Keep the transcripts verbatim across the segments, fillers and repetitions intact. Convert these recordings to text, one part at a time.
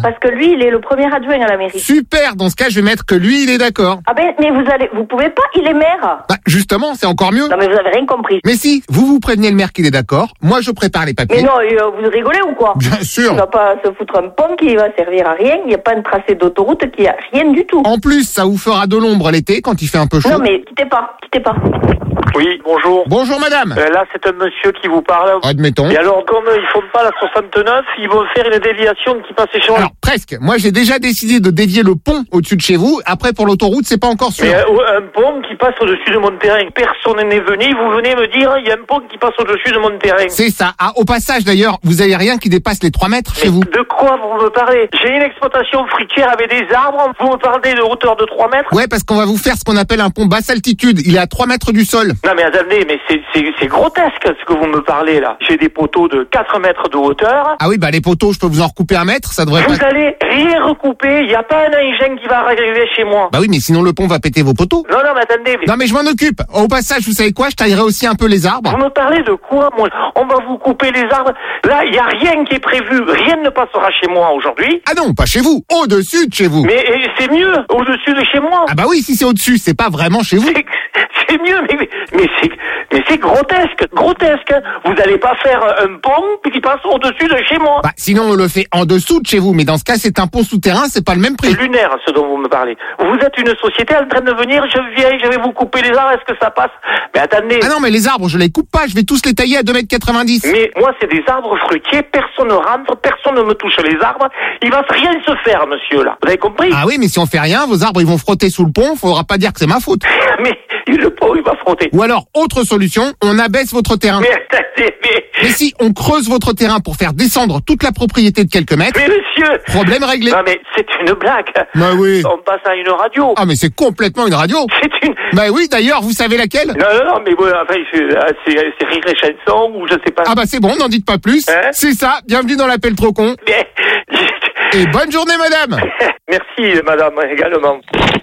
Parce que lui, il est le premier adjoint à la mairie. Super, dans ce cas, je vais mettre que lui, il est d'accord. Ah ben, mais vous allez, vous pouvez pas, il est maire. Bah, justement, c'est encore mieux. Non mais vous avez rien compris. Mais si, vous vous prévenez le maire qu'il est d'accord, moi je prépare les papiers. Mais non, euh, vous rigolez ou quoi? Bien sûr. On va pas se foutre un pont qui va servir à rien, il n'y a pas un tracé d'autoroute qui a rien du tout. En plus, ça vous fera de l'ombre l'été quand il fait un peu chaud. Non mais, quittez pas, quittez pas. Oui, bonjour. Bonjour madame. Euh, là, c'est un monsieur qui vous parle. Admettons. Et alors, comme euh, ils font pas la soixante-neuf, ils vont faire une déviation qui passe chez moi. Alors, presque. Moi, j'ai déjà décidé de dévier le pont au-dessus de chez vous. Après, pour l'autoroute, c'est pas encore sûr. Mais euh, un pont qui passe au-dessus de mon terrain. Personne n'est venu, vous venez me dire, il y a un pont qui passe au-dessus de mon terrain. C'est ça. Ah, au passage, d'ailleurs, vous avez rien qui dépasse les trois mètres chez Mais vous. de quoi vous me parlez? J'ai une exploitation fruitière avec des arbres, vous me parlez de hauteur de trois mètres? Ouais, parce qu'on va vous faire ce qu'on appelle un pont basse altitude. Il est à trois mètres du sol. Non mais attendez, mais c'est, c'est, c'est grotesque ce que vous me parlez là. J'ai des poteaux de quatre mètres de hauteur. Ah oui, bah les poteaux, je peux vous en recouper un mètre, ça devrait Vous pas... allez rien recouper, il n'y a pas un engin qui va arriver chez moi. Bah oui, mais sinon le pont va péter vos poteaux. Non, non, mais attendez. Mais... Non mais je m'en occupe. Au passage, vous savez quoi? Je taillerai aussi un peu les arbres. Vous me parlez de quoi, moi? On va vous couper les arbres. Là, il n'y a rien qui est prévu. Rien ne passera chez moi aujourd'hui. Ah non, pas chez vous. Au-dessus de chez vous. Mais et c'est mieux, au-dessus de chez moi. Ah bah oui, si c'est au-dessus, c'est pas vraiment chez vous. C'est, c'est mieux, mais, mais, mais c'est, mais c'est grotesque, grotesque. Vous n'allez pas faire un pont qui passe au-dessus de chez moi. Bah sinon on le fait en dessous de chez vous, mais dans ce cas c'est un pont souterrain, c'est pas le même prix. C'est lunaire ce dont vous me parlez. Vous êtes une société en train de venir, je viens, je vais vous couper les arbres, est-ce que ça passe? Mais attendez. Ah non mais les arbres je les coupe pas, je vais tous les tailler à deux mètres quatre-vingt-dix. Mais moi c'est des arbres fruitiers, personne ne rentre, personne ne me touche les arbres, il va rien se faire monsieur là. Vous avez compris? Ah oui mais si on fait rien, vos arbres ils vont frotter sous le pont, faudra pas dire que c'est ma faute. Mais le pont il va frotter. Ou alors autre solution, on abaisse votre terrain. Mais attendez, mais... Mais si on creuse votre terrain pour faire descendre toute la propriété de quelques mètres, Mais monsieur... problème réglé. Non mais c'est une blague. Bah oui. On passe à une radio. Ah mais c'est complètement une radio. C'est une... Bah oui d'ailleurs, vous savez laquelle? Non, non, non, mais bon, enfin, c'est, c'est, c'est Rire et Chanson ou je sais pas. Ah bah c'est bon, n'en dites pas plus. Hein? C'est ça, bienvenue dans l'appel trop con. Mais... Et bonne journée madame. Merci madame également.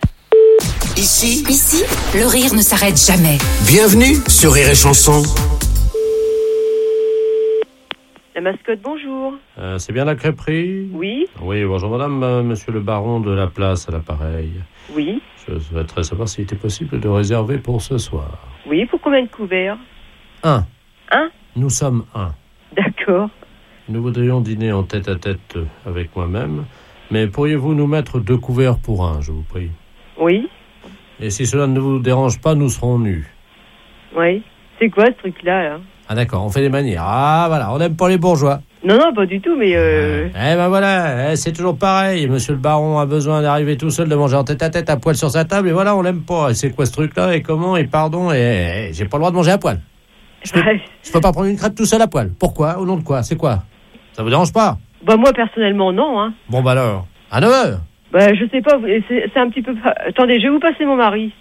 Ici, Ici, le rire ne s'arrête jamais. bienvenue sur Rire et Chanson. La mascotte, bonjour. Euh, c'est bien la crêperie? Oui, Oui, bonjour madame, euh, monsieur le baron de la place à l'appareil. oui, Je souhaiterais savoir s'il était possible de réserver pour ce soir. oui, pour combien de couverts? Un. Un? Nous sommes un. D'accord. Nous voudrions dîner en tête-à-tête avec moi-même, mais pourriez-vous nous mettre deux couverts pour un, je vous prie? Oui, Et si cela ne vous dérange pas, nous serons nus. oui. C'est quoi ce truc-là, là? Ah d'accord, on fait des manières. Ah voilà, on n'aime pas les bourgeois. Non, non, pas du tout, mais euh... Eh ben voilà, eh, c'est toujours pareil. Monsieur le baron a besoin d'arriver tout seul, de manger en tête-à-tête à poil sur sa table, et voilà, on l'aime pas. Et c'est quoi ce truc-là, et comment, et pardon, et, et j'ai pas le droit de manger à poil. Je peux, je peux pas prendre une crêpe tout seul à poil. Pourquoi? Au nom de quoi? C'est quoi? Ça vous dérange pas? bah moi, personnellement, non, hein. Bon bah alors, à neuf heures. Bah, je sais pas, vous- c'est, c'est un petit peu... Attendez, je vais vous passer mon mari.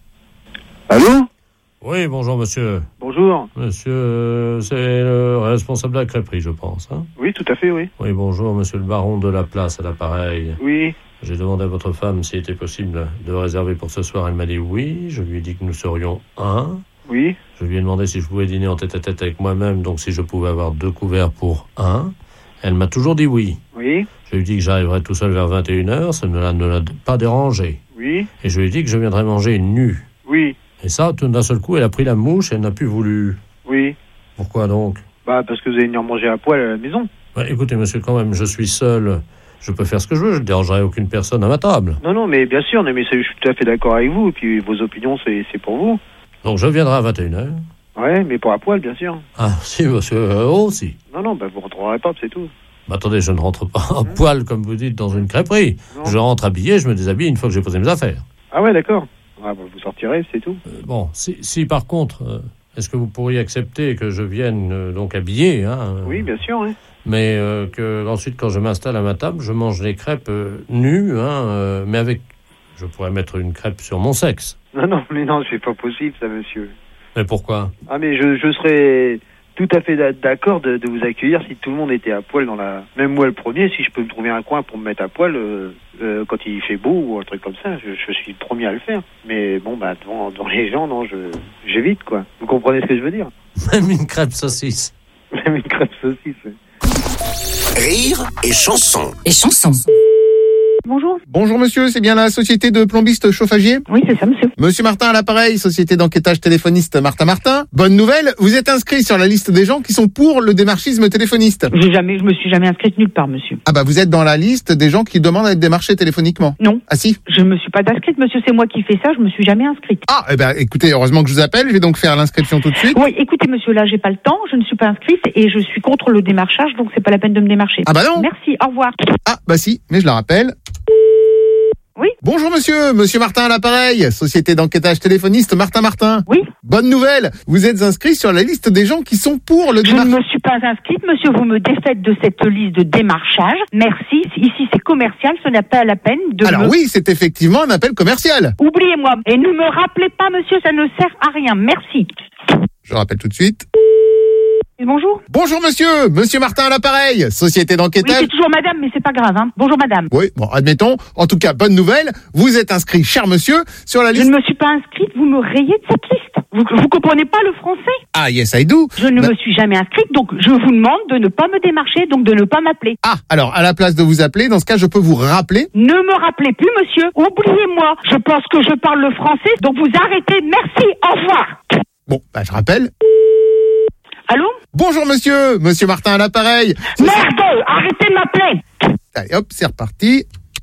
Allô? Oui, bonjour monsieur. Bonjour. Monsieur, euh, c'est le responsable de la crêperie, je pense. Hein? Oui, tout à fait, oui. Oui, bonjour monsieur le baron de la place à l'appareil. Oui. J'ai demandé à votre femme s'il était possible de réserver pour ce soir. Elle m'a dit oui. Je lui ai dit que nous serions un. Oui. Je lui ai demandé si je pouvais dîner en tête-à-tête avec moi-même, donc si je pouvais avoir deux couverts pour un. Elle m'a toujours dit oui. Oui. Je lui ai dit que j'arriverais tout seul vers vingt et une heures, ça ne l'a, ne l'a pas dérangé. Oui. Et je lui ai dit que je viendrais manger nu. Oui. Et ça, tout d'un seul coup, elle a pris la mouche et elle n'a plus voulu. Oui. Pourquoi donc? Bah, parce que vous allez venir manger à poil à la maison. Ouais, écoutez, monsieur, quand même, je suis seul. Je peux faire ce que je veux, je ne dérangerai aucune personne à ma table. Non, non, mais bien sûr, non, mais ça, je suis tout à fait d'accord avec vous. Et puis, vos opinions, c'est, c'est pour vous. Donc je viendrai à vingt et une heures. Ouais, mais pas à poil, bien sûr. Ah, si, monsieur, euh, oh, si. Non, non, bah, vous rentrerez pas, c'est tout. Bah, attendez, je ne rentre pas en poil, comme vous dites, dans une crêperie. Non. Je rentre habillé, je me déshabille une fois que j'ai posé mes affaires. Ah ouais, d'accord. Ah, bah, vous sortirez, c'est tout. Euh, bon, si, si par contre, euh, est-ce que vous pourriez accepter que je vienne euh, donc habillé, hein, euh, Oui, bien sûr, oui. mais euh, que ensuite, quand je m'installe à ma table, je mange les crêpes euh, nues, hein, euh, mais avec... Je pourrais mettre une crêpe sur mon sexe. Non, non, mais non, c'est pas possible, ça, monsieur. Mais pourquoi? Ah, mais je, je serais tout à fait d'a- d'accord de, de vous accueillir si tout le monde était à poil dans la... Même moi, le premier, si je peux me trouver un coin pour me mettre à poil euh, euh, quand il fait beau ou un truc comme ça, je, je suis le premier à le faire. Mais bon, bah, devant, devant les gens, non, je j'évite, quoi. Vous comprenez ce que je veux dire? Même une crêpe saucisse. Même une crêpe saucisse, ouais. Rire et chanson. Et chansons. Bonjour. Bonjour monsieur, c'est bien la société de plombistes chauffagiers? Oui, c'est ça, monsieur. Monsieur Martin à l'appareil, société d'enquêtage téléphoniste Martin Martin. Bonne nouvelle, vous êtes inscrit sur la liste des gens qui sont pour le démarchisme téléphoniste. J'ai jamais, je me suis jamais inscrite nulle part, monsieur. Ah bah vous êtes dans la liste des gens qui demandent à être démarchés téléphoniquement. Non. Ah si. Je me suis pas inscrite, monsieur. C'est moi qui fais ça. Je me suis jamais inscrite. Ah, eh ben écoutez, heureusement que je vous appelle, je vais donc faire l'inscription tout de suite. Oui, écoutez, monsieur, là, j'ai pas le temps. Je ne suis pas inscrite et je suis contre le démarchage, donc c'est pas la peine de me démarcher. Ah bah non. Merci. Au revoir. Ah bah si, mais je la rappelle. Oui. Bonjour monsieur, monsieur Martin à l'appareil, société d'enquêtage téléphoniste Martin Martin. Oui. Bonne nouvelle, vous êtes inscrit sur la liste des gens qui sont pour le Je démarchage. ne me suis pas inscrite, monsieur. Vous me défaites de cette liste de démarchage. Merci. Ici, c'est commercial. Ce n'est pas la peine de Alors me... oui, c'est effectivement un appel commercial. Oubliez-moi. Et ne me rappelez pas, monsieur. Ça ne sert à rien. Merci. Je rappelle tout de suite. Et bonjour. Bonjour monsieur, monsieur Martin à l'appareil, société Oui, d'enquêtage. c'est toujours madame, mais c'est pas grave, hein. Bonjour, madame. Oui, bon, admettons. En tout cas, bonne nouvelle, vous êtes inscrit, cher monsieur, sur la Je liste. ne me suis pas inscrite. Vous me rayez de cette liste. Vous, vous comprenez pas le français? Ah, yes, I do. Je ne Bah- me suis jamais inscrite, donc je vous demande de ne pas me démarcher, donc de ne pas m'appeler. Ah, alors, à la place de vous appeler, dans ce cas, je peux vous rappeler. Ne me rappelez plus, monsieur. Oubliez-moi. Je pense que je parle le français, donc vous arrêtez. Merci. Au revoir. Bon, bah, je rappelle. Allô? Bonjour monsieur, monsieur Martin à l'appareil. Merde! Arrêtez de m'appeler. Allez, hop, c'est reparti.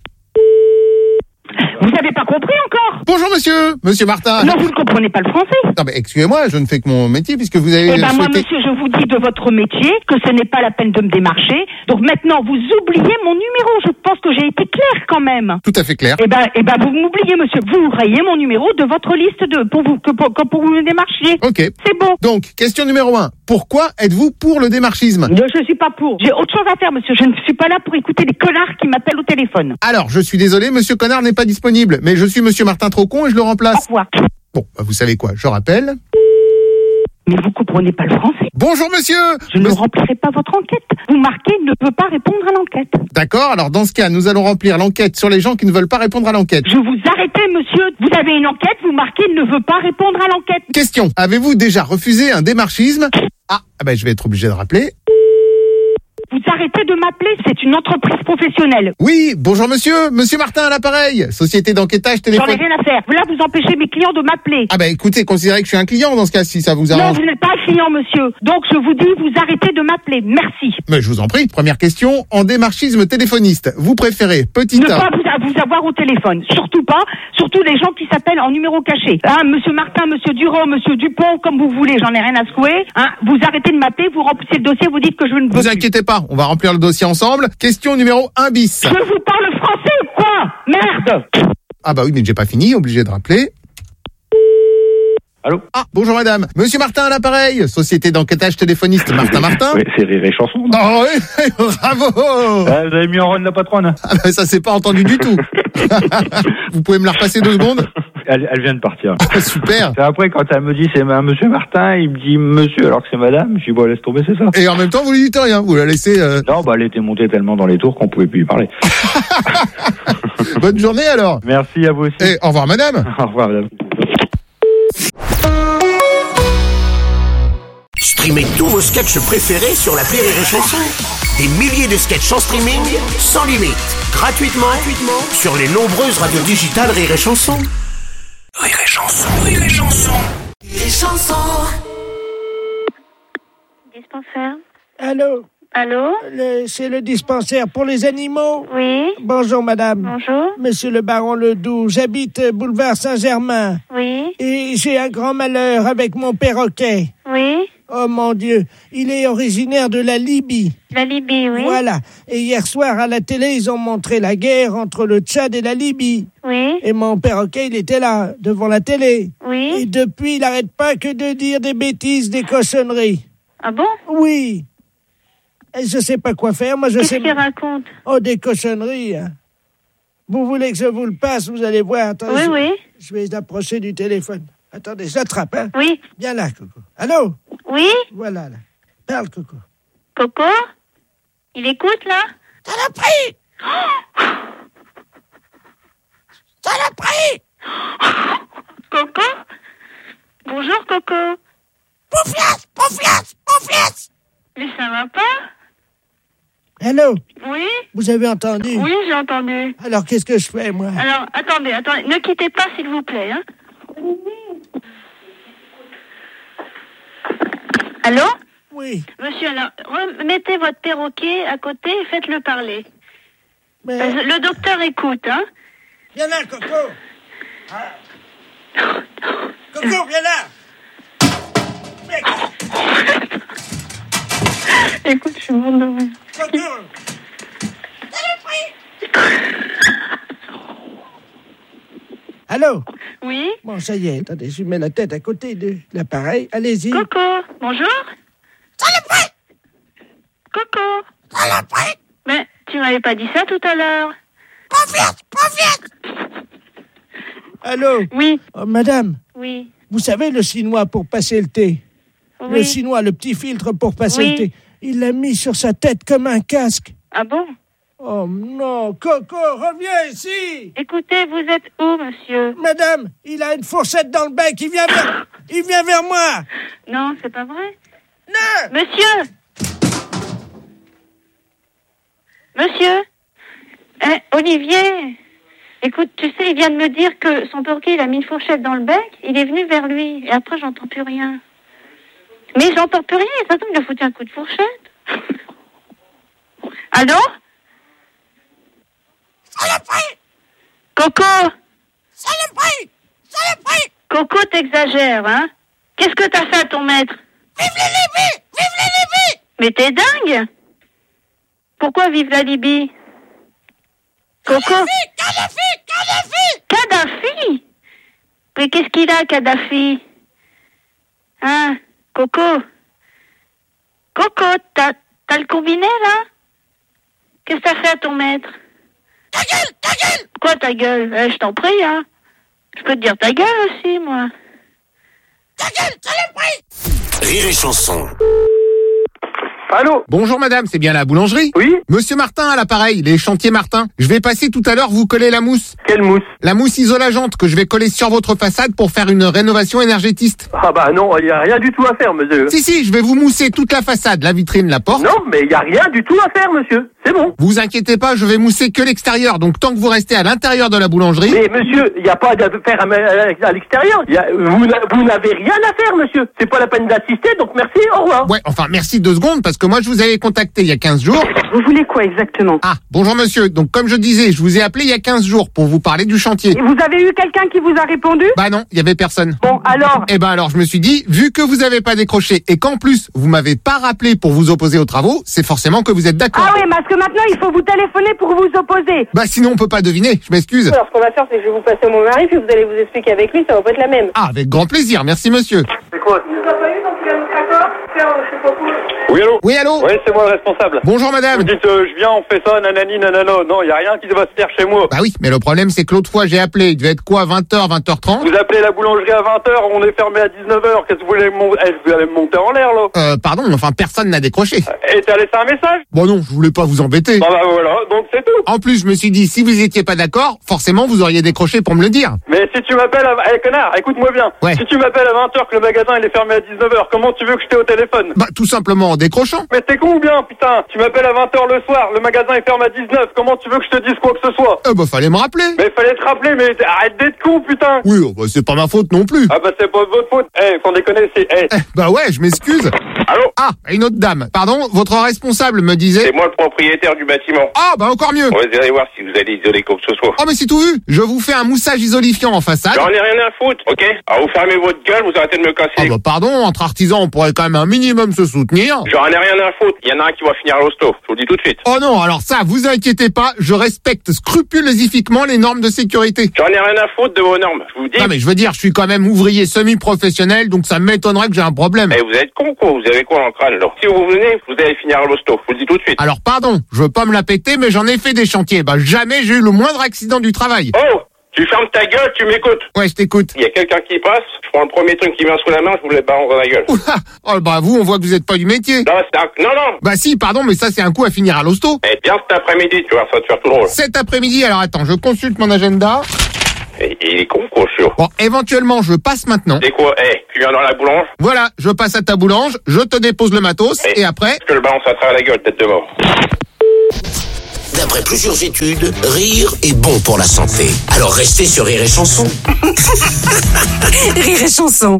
Vous n'avez pas compris encore? Bonjour monsieur, monsieur Martin. Non, vous ne comprenez pas le français. Non, mais excusez-moi, je ne fais que mon métier puisque vous avez Eh ben moi, souhaité... monsieur, je vous dis de votre métier que ce n'est pas la peine de me démarcher. Donc maintenant, vous oubliez mon numéro. Je pense que j'ai été claire quand même. Tout à fait clair. Eh ben, eh ben, vous m'oubliez, monsieur. Vous rayez mon numéro de votre liste de pour vous que pour, que pour vous me démarchiez. Ok. C'est bon. Donc, question numéro un. Pourquoi êtes-vous pour le démarchisme? Je suis pas pour. J'ai autre chose à faire, monsieur. Je ne suis pas là pour écouter les connards qui m'appellent au téléphone. Alors, je suis désolé, monsieur Connard n'est pas disponible, mais je suis monsieur Martin Trocon et je le Au remplace. revoir. Bon, bah, vous savez quoi, je rappelle. Mais vous comprenez pas le français. Bonjour monsieur. Je ne Monsieur- remplirai pas votre enquête. Vous marquez ne peut pas répondre à l'enquête. D'accord, alors dans ce cas, nous allons remplir l'enquête sur les gens qui ne veulent pas répondre à l'enquête. Je vous arrêtez, monsieur. Vous avez une enquête, vous marquez ne veut pas répondre à l'enquête. Question, avez-vous déjà refusé un démarchisme? Ah, ah bah, je vais être obligé de rappeler. Vous arrêtez de m'appeler, c'est une entreprise professionnelle. Oui, bonjour monsieur, monsieur Martin à l'appareil, société d'enquêtage J'en ai téléphone. rien à faire. Là, vous empêchez mes clients de m'appeler. Ah bah écoutez, considérez que je suis un client dans ce cas, si ça vous Non, arrange. vous n'êtes pas un client, monsieur. Donc, je vous dis, vous arrêtez de m'appeler. Merci. Mais je vous en prie, première question, en démarchisme téléphoniste, vous préférez petit Ne A. pas vous, vous avoir au téléphone. Surtout pas. Surtout les gens qui s'appellent en numéro caché. Hein, monsieur Martin, monsieur Durand, monsieur Dupont, comme vous voulez, j'en ai rien à secouer. Hein, vous arrêtez de m'appeler, vous remplissez le dossier, vous dites que je ne veux Vous plus. inquiétez pas, on va remplir le dossier ensemble. Question numéro un bis. Je vous parle français ou quoi? Merde! Ah bah oui, mais j'ai pas fini, obligé de rappeler. Allô? Ah, bonjour madame. Monsieur Martin à l'appareil, société d'enquêtage téléphoniste Martin Martin. Oui, c'est Rire et Chanson. Oh oui, bravo. Ah, vous avez mis en run la patronne. Ah bah ça s'est pas entendu du tout. Vous pouvez me la repasser deux secondes? Elle, elle vient de partir. Ah, super. Et après, quand elle me dit c'est ma- monsieur Martin, il me dit monsieur alors que c'est madame. Je dis bon, laisse tomber, c'est ça. Et en même temps, vous lui dites rien, vous la laissez... euh, Non, bah elle était montée tellement dans les tours qu'on pouvait plus lui parler. Bonne journée alors. Merci à vous aussi. Et au revoir madame. Au revoir, madame. Streamez tous vos sketchs préférés sur l'appli Rire et Chanson. Des milliers de sketchs en streaming, sans limite, gratuitement, gratuitement sur les nombreuses radios digitales Rire et Chanson. Rire et Chanson, Rire et Chanson, Rire et Chanson. Dispensaire. Allô, Allô? le- c'est le dispensaire pour les animaux. Oui. Bonjour madame. Bonjour. Monsieur le baron Ledoux, j'habite euh, boulevard Saint-Germain Oui. et j'ai un grand malheur avec mon perroquet. Oui. Oh mon Dieu, il est originaire de la Libye. La Libye, oui. Voilà. Et hier soir à la télé, ils ont montré la guerre entre le Tchad et la Libye. Oui. Et mon perroquet, il était là, devant la télé. Et Oui. depuis, il n'arrête pas que de dire des bêtises, des cochonneries. Ah bon? Oui. Et je sais pas quoi faire, moi je Qu'est-ce sais... qu'il raconte? Oh, des cochonneries, hein. Vous voulez que je vous le passe, vous allez voir. Attends, Oui, je... oui. je vais l'approcher du téléphone. Attendez, je l'attrape, hein. Oui. Viens là, Coco. Allô? Oui. Voilà, là. Parle, Coco. Coco? Il écoute, là? Saloperie! Saloperie! Coco? Bonjour, Coco. Pouflasse! Pouflasse! Pouflasse! Mais ça va pas? Allô? Oui? Vous avez entendu? Oui, j'ai entendu. Alors, qu'est-ce que je fais, moi? Alors, attendez, attendez. Ne quittez pas, s'il vous plaît, hein. Allô? Oui. Monsieur, alors, remettez votre perroquet à côté et faites-le parler. Mais... Euh, le docteur écoute, hein. Viens là, Coco. Ah. Coco, viens là. Mec. Écoute, je suis morte de rire. Coco. Allô? Oui? Bon, ça y est, attendez, je mets la tête à côté de l'appareil. Allez-y. Coco, bonjour? Saloperie! Coco! Saloperie! Mais tu m'avais pas dit ça tout à l'heure. Pas vite, pas vite! Allô? Oui. Oh, madame? Oui. Vous savez le chinois pour passer le thé? Oui. Le chinois, le petit filtre pour passer oui. le thé. Il l'a mis sur sa tête comme un casque. Ah bon? Oh non, Coco, reviens ici! Écoutez, vous êtes où, monsieur? Madame, il a une fourchette dans le bec, il vient vers, il vient vers moi! Non, c'est pas vrai? Non! Monsieur! Monsieur? Eh, Olivier? Écoute, tu sais, il vient de me dire que son perroquet, il a mis une fourchette dans le bec, il est venu vers lui, et après, j'entends plus rien. Mais j'entends plus rien, ça tombe, il a foutu un coup de fourchette. Allô? Saloperie! Coco! Saloperie! Saloperie! Coco, t'exagères, hein? Qu'est-ce que t'as fait à ton maître? Vive la Libye! Vive la Libie! Mais t'es dingue! Pourquoi vive la Libye? Coco? Kadhafi! Kadhafi! Kadhafi! Kadhafi? Mais qu'est-ce qu'il a, Kadhafi? Hein? Coco? Coco, t'as, t'as le combiné, là? Qu'est-ce que t'as fait à ton maître? Ta gueule! Ta gueule! Quoi, ta gueule? Eh, je t'en prie, hein? Je peux te dire ta gueule aussi, moi. Ta gueule! Saloperie! Rire et chanson. Allô? Bonjour madame, c'est bien la boulangerie? Oui? Monsieur Martin à l'appareil, les chantiers Martin. Je vais passer tout à l'heure vous coller la mousse. Quelle mousse? La mousse isolageante que je vais coller sur votre façade pour faire une rénovation énergétiste. Ah bah non, il n'y a rien du tout à faire, monsieur. Si si, je vais vous mousser toute la façade, la vitrine, la porte. Non, mais il n'y a rien du tout à faire, monsieur. C'est bon. Vous inquiétez pas, je vais mousser que l'extérieur, donc tant que vous restez à l'intérieur de la boulangerie... Mais monsieur, il n'y a pas à faire à, à, à l'extérieur. Y a, vous, vous n'avez rien à faire, monsieur. C'est pas la peine d'assister, donc merci, au revoir. Ouais, enfin merci deux secondes, parce que moi je vous avais contacté il y a quinze jours. Vous voulez quoi exactement? Ah, bonjour monsieur, donc comme je disais, je vous ai appelé il y a quinze jours pour vous parler du chantier. Et vous avez eu quelqu'un qui vous a répondu? Bah non, il y avait personne. Bon, alors? Eh ben alors je me suis dit, vu que vous avez pas décroché et qu'en plus vous m'avez pas rappelé pour vous opposer aux travaux, c'est forcément que vous êtes d'accord. Ah oui, parce que maintenant il faut vous téléphoner pour vous opposer. Bah sinon on peut pas deviner, je m'excuse. Alors ce qu'on va faire, c'est que je vais vous passer mon mari, puis vous allez vous expliquer avec lui, ça va pas être la même. Ah, avec grand plaisir, merci monsieur. C'est quoi? Tu nous as pas eu, donc tu as notre accord? Tiens, je sais pas quoi. Oui, allô? Oui, allô? Oui, c'est moi le responsable. Bonjour madame. Vous dites, euh, je viens, on fait ça, nanani, nanano. Non, il n'y a rien qui va se faire chez moi. Bah oui, mais le problème c'est que l'autre fois j'ai appelé, il devait être quoi, vingt heures, vingt heures trente? Vous appelez la boulangerie à vingt heures, on est fermé à dix-neuf heures. Qu'est-ce que vous voulez me monter? Eh, vous allez me monter en l'air, là? Euh, pardon, enfin personne n'a décroché. Et t'as laissé un message? Bon non, je voulais pas vous embêter. Bah, bah voilà, donc c'est tout. En plus, je me suis dit, si vous étiez pas d'accord, forcément vous auriez décroché pour me le dire. Mais si tu m'appelles à... Eh, connard, écoute-moi bien. Ouais. Si tu m'appelles à vingt heures que le magasin il est fermé à dix-neuf heures, comment tu veux que je t'ai au téléphone? Bah tout simplement en décrochant. Mais t'es con ou bien, putain? Tu m'appelles à vingt heures le soir, le magasin est fermé à dix-neuf, comment tu veux que je te dise quoi que ce soit? Euh, bah fallait me rappeler. Mais fallait te rappeler, mais arrête d'être con, putain! Oui, oh, bah, c'est pas ma faute non plus. Ah bah c'est pas de votre faute. Eh, sans déconner, c'est... Eh. Eh, bah ouais, je m'excuse. Allô? Ah, une autre dame. Pardon, votre responsable me disait... C'est moi le propriétaire du bâtiment. Ah, bah encore mieux. On va aller voir si vous allez isoler quoi que ce soit. Oh, mais c'est tout vu. Je vous fais un moussage isolifiant en façade. J'en ai rien à foutre, ok? Alors vous fermez votre gueule, vous arrêtez de me casser. Ah bah pardon, entre artisans, on pourrait quand même un minimum se soutenir. J'en ai rien à foutre. Il y en a un qui va finir à l'hosto. Je vous le dis tout de suite. Oh non, alors ça, vous inquiétez pas, je respecte scrupuleusement les normes de sécurité. J'en ai rien à foutre de vos normes, je vous dis. Non mais je veux dire, je suis quand même ouvrier semi-professionnel, donc ça m'étonnerait que j'ai un problème. Eh, vous êtes con quoi? Vous avez quoi dans le crâne là? Si vous venez, vous allez finir à l'hosto. Je vous le dis tout de suite. Alors pardon, je veux pas me la péter, mais j'en ai fait des chantiers. Bah jamais j'ai eu le moindre accident du travail. Oh! Tu fermes ta gueule, tu m'écoutes. Ouais, je t'écoute. Il y a quelqu'un qui passe, je prends le premier truc qui vient sous la main, je vous le balance dans la gueule. Oula, oh bah vous, on voit que vous êtes pas du métier. Non, c'est un... non, non. Bah si, pardon, mais ça c'est un coup à finir à l'hosto. Eh bien cet après-midi, tu vois, ça va te faire tout drôle. Cet après-midi, alors attends, je consulte mon agenda. Et il est con, quoi, sûr. Bon, éventuellement, je passe maintenant. C'est quoi? Eh, tu viens dans la boulange? Voilà, je passe à ta boulange, je te dépose le matos, Eh, et après... Je te le balance à travers la gueule, tête de mort. D'après plusieurs études, rire est bon pour la santé. Alors restez sur Rire et Chanson. Rire et Chanson.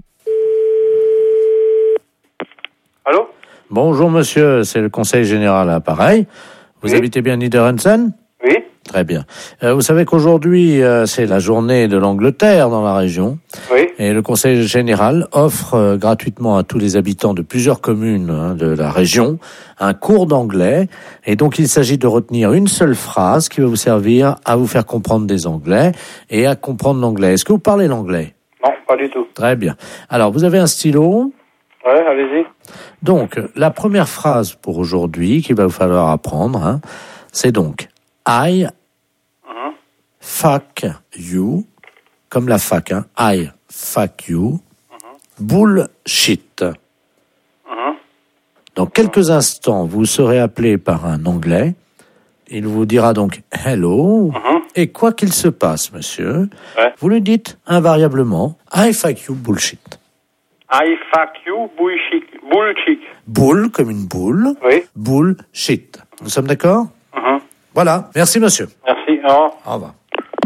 Allô? Bonjour monsieur, c'est le conseil général à l'appareil. Vous Oui. habitez bien Niederhausen? Oui. Très bien. Euh, vous savez qu'aujourd'hui, euh, c'est la journée de l'Angleterre dans la région. Oui. Et le conseil général offre euh, gratuitement à tous les habitants de plusieurs communes hein, de la région un cours d'anglais. Et donc, il s'agit de retenir une seule phrase qui va vous servir à vous faire comprendre des anglais et à comprendre l'anglais. Est-ce que vous parlez l'anglais? Non, pas du tout. Très bien. Alors, vous avez un stylo? Ouais, allez-y. Donc, la première phrase pour aujourd'hui qu'il va vous falloir apprendre, hein, c'est donc I Mhm. fuck you, comme la fac, hein, I fuck you, bullshit. Mhm. Dans quelques instants, vous serez appelé par un Anglais. Il vous dira donc hello. Mhm. Et quoi qu'il se passe, monsieur, Ouais. vous lui dites invariablement I fuck you bullshit. I fuck you, bullshit. Bullshit. Bull comme une boule, Oui. bullshit. Nous sommes d'accord? Mhm. Voilà. Merci, monsieur. Merci. Au revoir. Au revoir.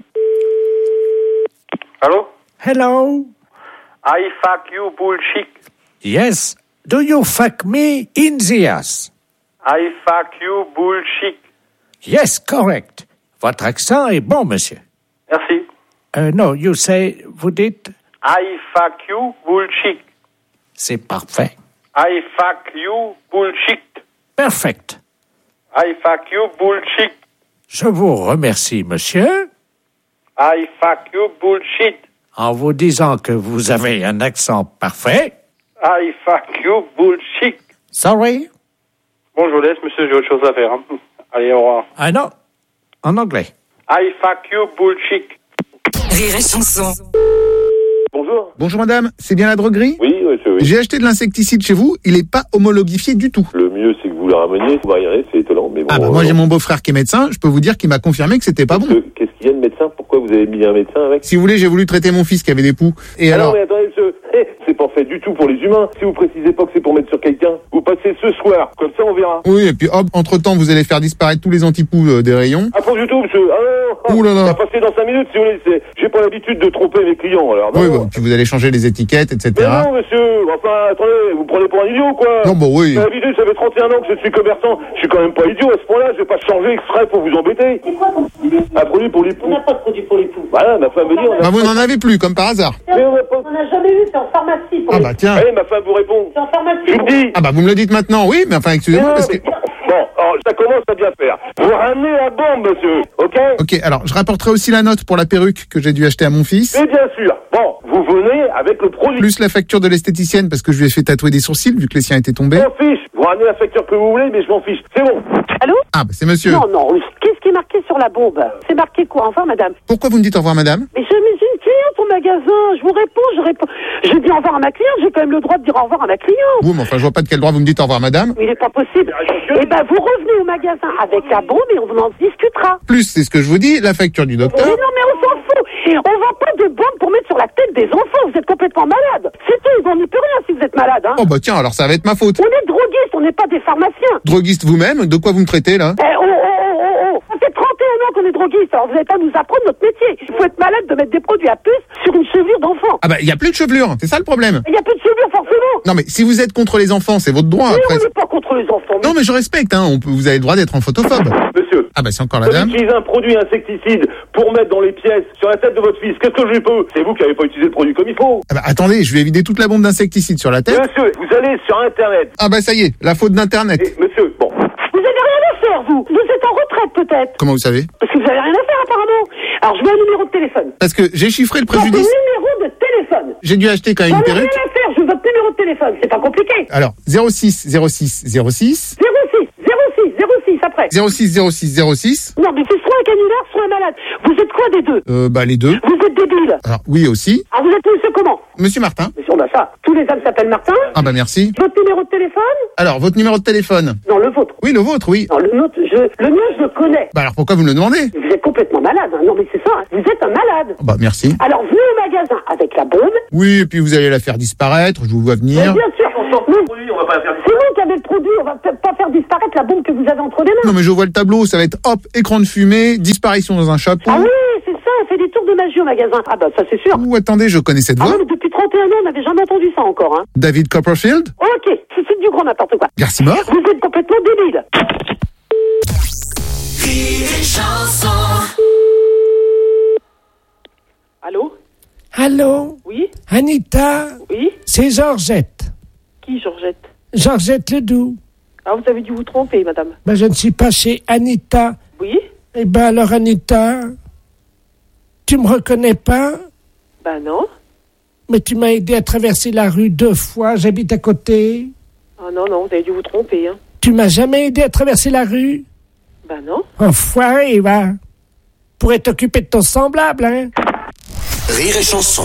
Allô? Hello. I fuck you, bullshit. Yes. Do you fuck me in the ass? I fuck you, bullshit. Yes, correct. Votre accent est bon, monsieur. Merci. Uh, no, you say, vous dites, I fuck you, bullshit. c'est parfait. I fuck you, bullshit. Perfect. I fuck you, bullshit. Je vous remercie, monsieur, I fuck you, bullshit. en vous disant que vous avez un accent parfait. I fuck you, bullshit. Sorry? Bon, je vous laisse, monsieur, j'ai autre chose à faire. hein. Allez, au revoir. Ah non, en anglais. I fuck you, bullshit. Rire et Chanson. Bonjour. Bonjour madame, c'est bien la droguerie? Oui, monsieur, oui. J'ai acheté de l'insecticide chez vous, il est pas homologifié du tout. Le mieux, c'est que vous le rameniez. Vous verrez, c'est étonnant, mais bon. Ah bah moi euh, j'ai mon beau-frère qui est médecin, je peux vous dire qu'il m'a confirmé que c'était pas bon. que- Qu'est-ce qu'il y a de médecin? Pourquoi vous avez mis un médecin avec? Si vous voulez, j'ai voulu traiter mon fils qui avait des poux. Et Ah alors non, mais attendez, monsieur. Eh, c'est pas fait du tout pour les humains. Si vous précisez pas que c'est pour mettre sur quelqu'un, vous passez ce soir. Comme ça, on verra. Oui, et puis hop, entre-temps, vous allez faire disparaître tous les antipoux euh, des rayons. Ah, pas du tout, monsieur. Ah non, Ouh là là. ça va passer dans cinq minutes, si vous voulez. C'est- J'ai pas l'habitude de tromper mes clients, alors. Non, Oui, non. bon, puis vous allez changer les étiquettes, et Mais cetera. non, monsieur. Enfin, attendez, vous prenez pour un idiot, quoi. Non, bon, oui. J'ai l'habitude, ça fait trente et un ans que je suis commerçant. Je suis quand même pas idiot à ce point-là. Je vais pas changer exprès pour vous embêter. C'est quoi ton produit? Un produit pour les poux. On n'a pas de produit pour les poux. Voilà, ma femme me dit, on a... Bah vous n'en avez plus, comme par hasard. Mais on n'a pas... On n'a jamais eu, c'est en pharmacie pour Ah les bah tiens. Allez, ma femme vous répond. C'est en pharmacie. Je vous pour le dis. Ah bah vous me le dites maintenant, oui, mais enfin excusez-moi Non, parce que... mais- Bon, alors, ça commence à bien faire. Vous ramenez la bombe, monsieur, ok? Ok, alors je rapporterai aussi la note pour la perruque que j'ai dû acheter à mon fils. Mais bien sûr. Bon, vous venez avec le produit. Plus la facture de l'esthéticienne parce que je lui ai fait tatouer des sourcils vu que les siens étaient Je tombés. m'en fiche. Vous ramenez la facture que vous voulez, mais je m'en fiche. C'est bon. Allô? Ah bah c'est monsieur. Non, non, qu'est-ce qui est marqué sur la bombe? C'est marqué quoi? Enfin, madame. Pourquoi vous me dites au revoir madame? Mais je mais j'ai une cliente au magasin, je vous réponds, je réponds. Je dis au revoir à ma cliente, j'ai quand même le droit de dire au revoir à ma cliente. Oui, mais enfin je vois pas de quel droit vous me dites au revoir madame. Il n'est pas possible. Eh ben, vous revenez au magasin avec la bombe et on en discutera. Plus, c'est ce que je vous dis, la facture du Mais docteur. non, mais on s'en fout. Et on vend pas de bombe pour mettre sur la tête des enfants. Vous êtes complètement malade. C'est tout, ils n'en n'y peut rien si vous êtes malade. Hein. Oh bah tiens, alors ça va être ma faute. On est droguistes, on n'est pas des pharmaciens. Droguiste vous-même, de quoi vous me traitez là? Eh, oh, oh, oh, oh, oh. Ça fait trente et un ans qu'on est droguistes, alors vous n'allez pas nous apprendre notre métier. Il faut être malade de mettre des produits à puce sur une chevelure d'enfant. Ah bah il y a plus de chevelure, c'est ça le problème. Il n'y a plus de chevelure, forcément. Non mais si vous êtes contre les enfants, c'est votre droit Mais après. on n'est pas contre les enfants. Non mais je respecte, hein, on peut, vous avez le droit d'être en photophobe. Monsieur. Ah bah c'est encore la Vous dame. utilisez un produit insecticide pour mettre dans les pièces sur la tête de votre fils. Qu'est-ce que je lui peux? C'est vous qui n'avez pas utilisé le produit comme il faut. Ah bah attendez, je vais vider toute la bombe d'insecticide sur la tête. Monsieur, vous allez sur Internet. Ah bah ça y est, la faute d'internet. Et, monsieur, bon. Vous avez rien à faire, vous. Vous êtes en retraite, peut-être. Comment vous savez? Parce que vous avez rien à faire, apparemment. Alors, je veux un numéro de téléphone. Parce que j'ai chiffré le Votre préjudice. numéro de téléphone. J'ai dû acheter quand même J'en une ai rien perruque. à faire, je veux votre numéro de téléphone. C'est pas compliqué. Alors zéro six zéro six zéro six zéro six, zéro six, zéro six, après. zéro six zéro six zéro six. Non, mais c'est soit un canular, soit un malade. Vous êtes quoi des deux? Euh bah les deux. Vous êtes débile. Alors oui aussi. Ah, vous êtes monsieur comment? Monsieur Martin. Monsieur, bah ça, tous les hommes s'appellent Martin. Ah bah merci. Votre numéro de téléphone? Alors votre numéro de téléphone. Non, le vôtre. Oui le vôtre, oui. Non, le nôtre, je, le mien, je le connais. Bah alors pourquoi vous me le demandez? Vous êtes complètement malade, hein. Non, mais c'est ça, hein. Vous êtes un malade. Bah merci. Alors, venez au magasin. magasin avec la bombe. Oui, et puis vous allez la faire disparaître, je vous vois Mais venir. bien sûr, On sort le produit, on va pas la faire c'est nous qui avons le produit, on va peut-être pas faire disparaître la bombe que vous avez entre les mains. Non mais je vois le tableau, ça va être hop, écran de fumée, disparition dans un chapeau. Ah oui, c'est ça, on fait des tours de magie au magasin. Ah bah ça c'est sûr. Ou attendez, je connais cette Ah voix. non, mais depuis trente et un ans, on n'avait jamais entendu ça encore. Hein. David Copperfield. Ok, c'est c'est du grand n'importe quoi. Garcimore. Vous êtes complètement débile. Allô? Allô? Oui? Anita? Oui? C'est Georgette. Qui, Georgette? Georgette Ledoux. Ah, vous avez dû vous tromper, madame. Ben, je ne suis pas chez Anita. Oui? Eh ben, alors, Anita, tu me reconnais pas? Ben non. Mais tu m'as aidé à traverser la rue deux fois, j'habite à côté. Ah non, non, vous avez dû vous tromper, hein. Tu m'as jamais aidé à traverser la rue? Ben non. Enfoiré, va. Pourrais t'occuper de ton semblable, hein? Rire et chanson.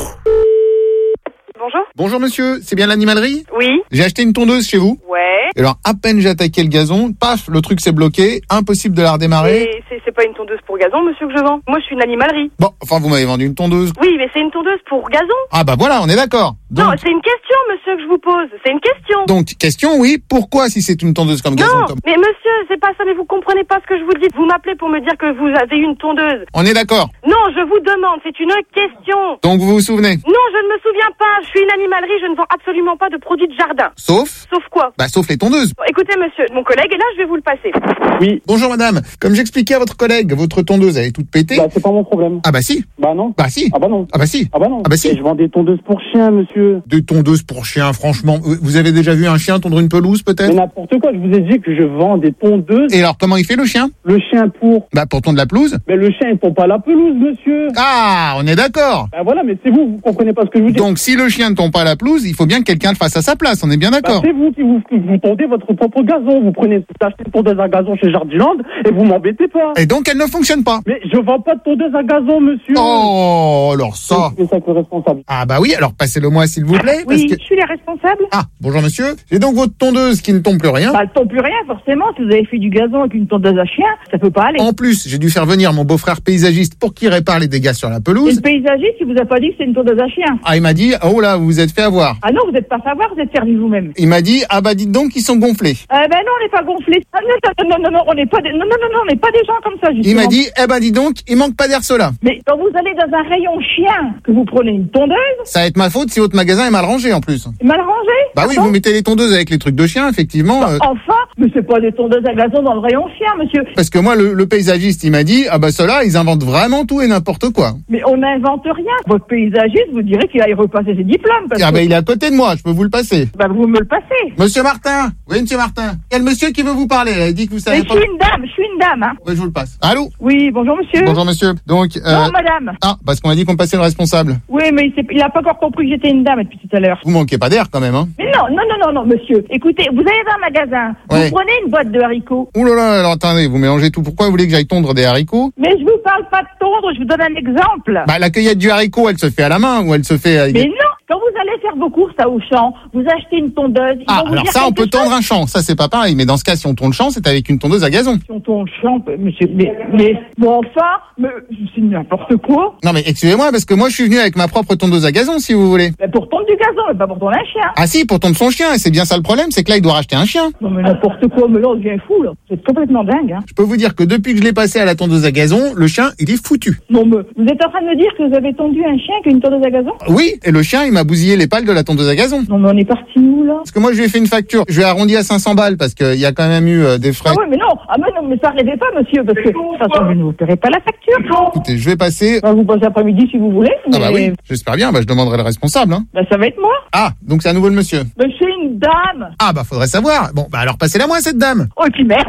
Bonjour. Bonjour monsieur, c'est bien l'animalerie? Oui. J'ai acheté une tondeuse chez vous. Ouais. Et alors, à peine j'ai attaqué le gazon, paf, le truc s'est bloqué, impossible de la redémarrer. Et c'est, c'est pas une tondeuse pour gazon, monsieur, que je vends. Moi, je suis une animalerie. Bon, enfin, vous m'avez vendu une tondeuse. Oui, mais c'est une tondeuse pour gazon. Ah bah voilà, on est d'accord. Non, Donc, c'est une question, monsieur, que je vous pose. C'est une question. donc, question, oui, pourquoi si c'est une tondeuse comme gazon non, comme... mais monsieur, c'est pas ça, mais vous comprenez pas ce que je vous dis. Vous m'appelez pour me dire que vous avez une tondeuse. On est d'accord. Non, je vous demande, c'est une question. Donc vous vous souvenez? Non, je ne me souviens pas. Je suis une animalerie, je ne vends absolument pas de produits de jardin. Sauf? Sauf quoi? Bah sauf les tondeuses. Bon, écoutez, monsieur, mon collègue est là, je vais vous le passer. Oui. Bonjour madame. Comme j'expliquais à votre collègue, votre tondeuse elle est toute pétée. Bah, c'est pas mon problème. Ah bah si. Bah non. Bah si. Ah bah non. Ah bah si. Ah bah non. Ah bah si. Et je vends des tondeuses pour chiens, monsieur. Des tondeuses pour chiens, franchement. Vous avez déjà vu un chien tondre une pelouse Mais peut-être? n'importe quoi, je vous ai dit que je vends des tondeuses. Et alors comment il fait le chien? Le chien pour. Bah pour tondre la pelouse. Mais le chien, il tombe pas la pelouse, monsieur. Ah, on est d'accord. Bah voilà, mais c'est vous, vous comprenez pas ce que je vous dis. Donc si le chien ne tombe pas la pelouse, il faut bien que quelqu'un le fasse à sa place, on est bien Bah, d'accord. c'est vous qui vous, qui vous tondez votre propre gazon. Vous prenez, vous achetez une tondeuse à gazon chez Jardiland et vous m'embêtez pas. Et donc elle ne fonctionne pas. Mais je vends pas de tondeuse à gazon, monsieur. Oh, alors ça. C'est ça que le responsable. Ah bah oui, alors passez-le moi s'il vous plaît. parce Oui, que- je suis la responsable. Ah, bonjour monsieur. J'ai donc votre tondeuse qui ne tombe plus rien. Bah, elle tombe plus rien, forcément. Si vous avez fait du gazon avec une tondeuse à chien, ça peut pas aller. En plus, j'ai dû faire venir mon beau-frère paysagiste pour qu'il répare les dégâts sur la Et pelouse. le paysagiste, il vous a pas dit que c'est une tondeuse à chien. Ah, il m'a dit, oh là, vous vous êtes fait avoir. Ah non, vous n'êtes pas savoir, vous êtes servi vous-même. Il m'a dit, ah bah dites donc qu'ils sont gonflés. Ah ben non, on n'est pas gonflés. Ah non, non, non, non, non, on n'est pas des... non, non, non, non, on n'est pas des gens comme ça, justement. Il m'a dit, eh ben dis donc, il manque pas d'air cela. Mais quand vous allez dans un rayon chien, que vous prenez une tondeuse, Ça va être ma faute si votre magasin est mal rangé en plus. mal rangée. Bah oui, Pardon vous mettez les tondeuses avec les trucs de chien, effectivement. euh, Enfin, mais c'est pas des tondeuses à gazon dans le rayon chien, monsieur. parce que moi, le, le paysagiste, il m'a dit, ah bah ceux-là, ils inventent vraiment tout et n'importe quoi. Mais on n'invente rien. Votre paysagiste vous dirait qu'il aille repasser ses diplômes. Parce Ah que... bah il est à côté de moi, je peux vous le passer. Bah vous me le passez. Monsieur Martin. Oui, monsieur Martin. Il y a le monsieur qui veut vous parler, là. Il dit que vous Mais savez je pas. suis une dame, je suis une dame, hein. Ouais, je vous le passe. Allô? Oui, bonjour monsieur. Bonjour monsieur. Donc, euh... Non, madame. ah, parce qu'on a dit qu'on passait le responsable. Oui, mais il, s'est- il a pas encore compris que j'étais une dame depuis tout à l'heure. Vous manquez pas d'air quand même, hein? Mais non, non, non, non, non, monsieur. Écoutez, vous allez dans un magasin, Ouais. vous prenez une boîte de haricots. Ouh là là, alors attendez, vous mélangez tout. Pourquoi vous voulez que j'aille tondre des haricots? Mais je vous parle pas de tondre, je vous donne un exemple. Bah, la cueillette du haricot, elle se fait à la main ou elle se fait avec... Mais non, quand vous allez faire vos courses à Auchan, vous achetez une tondeuse. ils Ah, vont vous alors dire ça, on quelque peut tondre chose. un champ. Ça, c'est pas pareil. Mais dans ce cas, si on tourne le champ, c'est avec une tondeuse à gazon. Si on tourne le champ, monsieur, mais, mais, bon, enfin, mais, c'est n'importe quoi. Non, mais excusez-moi, parce que moi, je suis venu avec ma propre tondeuse à gazon, si vous voulez. Mais pour tondre du gazon, mais pas pour tondre un chien. Ah si, pour tondre son chien. Et c'est bien ça le problème, c'est que là, il doit racheter un chien. Non, mais n'importe quoi, mais là, on devient fou, là. Vous êtes complètement dingue, hein. Je peux vous dire que depuis que je l'ai passé à la tondeuse à gazon, le chien, il est foutu. Non, mais vous êtes en train de me dire que vous avez tondu un chien avec une tondeuse à gazon? Oui, et le chien, il m'a bousillé les pales de la tondeuse à gazon. Non, mais on est parti où, là? Parce que moi, je lui ai fait une facture. Je lui ai arrondi à cinq cents balles parce qu'il y a quand même eu euh, des frais. Ah oui, mais non, ah mais non, mais ça rêvez pas, monsieur, parce que, de toute façon, je ne vous paierai pas la facture. Écoutez, je vais passer... Bah, vous passez après-midi si vous voulez, mais... Ah bah oui, j'espère bien. Bah, je demanderai le responsable, hein. Bah, ça va être moi. Ah, donc c'est à nouveau le monsieur. Mais c'est une dame. Ah bah, faudrait savoir. Bon, bah alors passez-la moi, cette dame. Oh, et puis merde.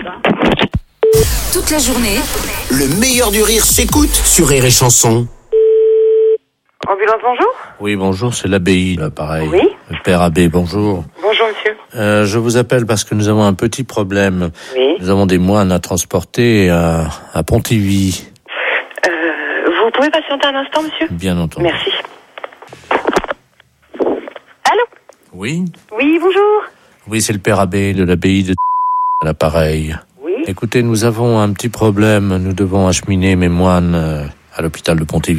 Toute la journée, Le meilleur du rire s'écoute sur Rire et Chanson. Ambulance, bonjour. Oui, bonjour, c'est l'abbaye, là, pareil. Oui. Le père abbé, bonjour. Bonjour, monsieur. Euh, je vous appelle parce que nous avons un petit problème. Oui. Nous avons des moines à transporter à, à Pontivy, Euh, vous pouvez patienter un instant, monsieur? bien entendu. Merci. Allô? Oui, Oui, bonjour. oui, c'est le père abbé de l'abbaye de à l'appareil. Oui. Écoutez, nous avons un petit problème. Nous devons acheminer mes moines euh, à l'hôpital de Pontivy.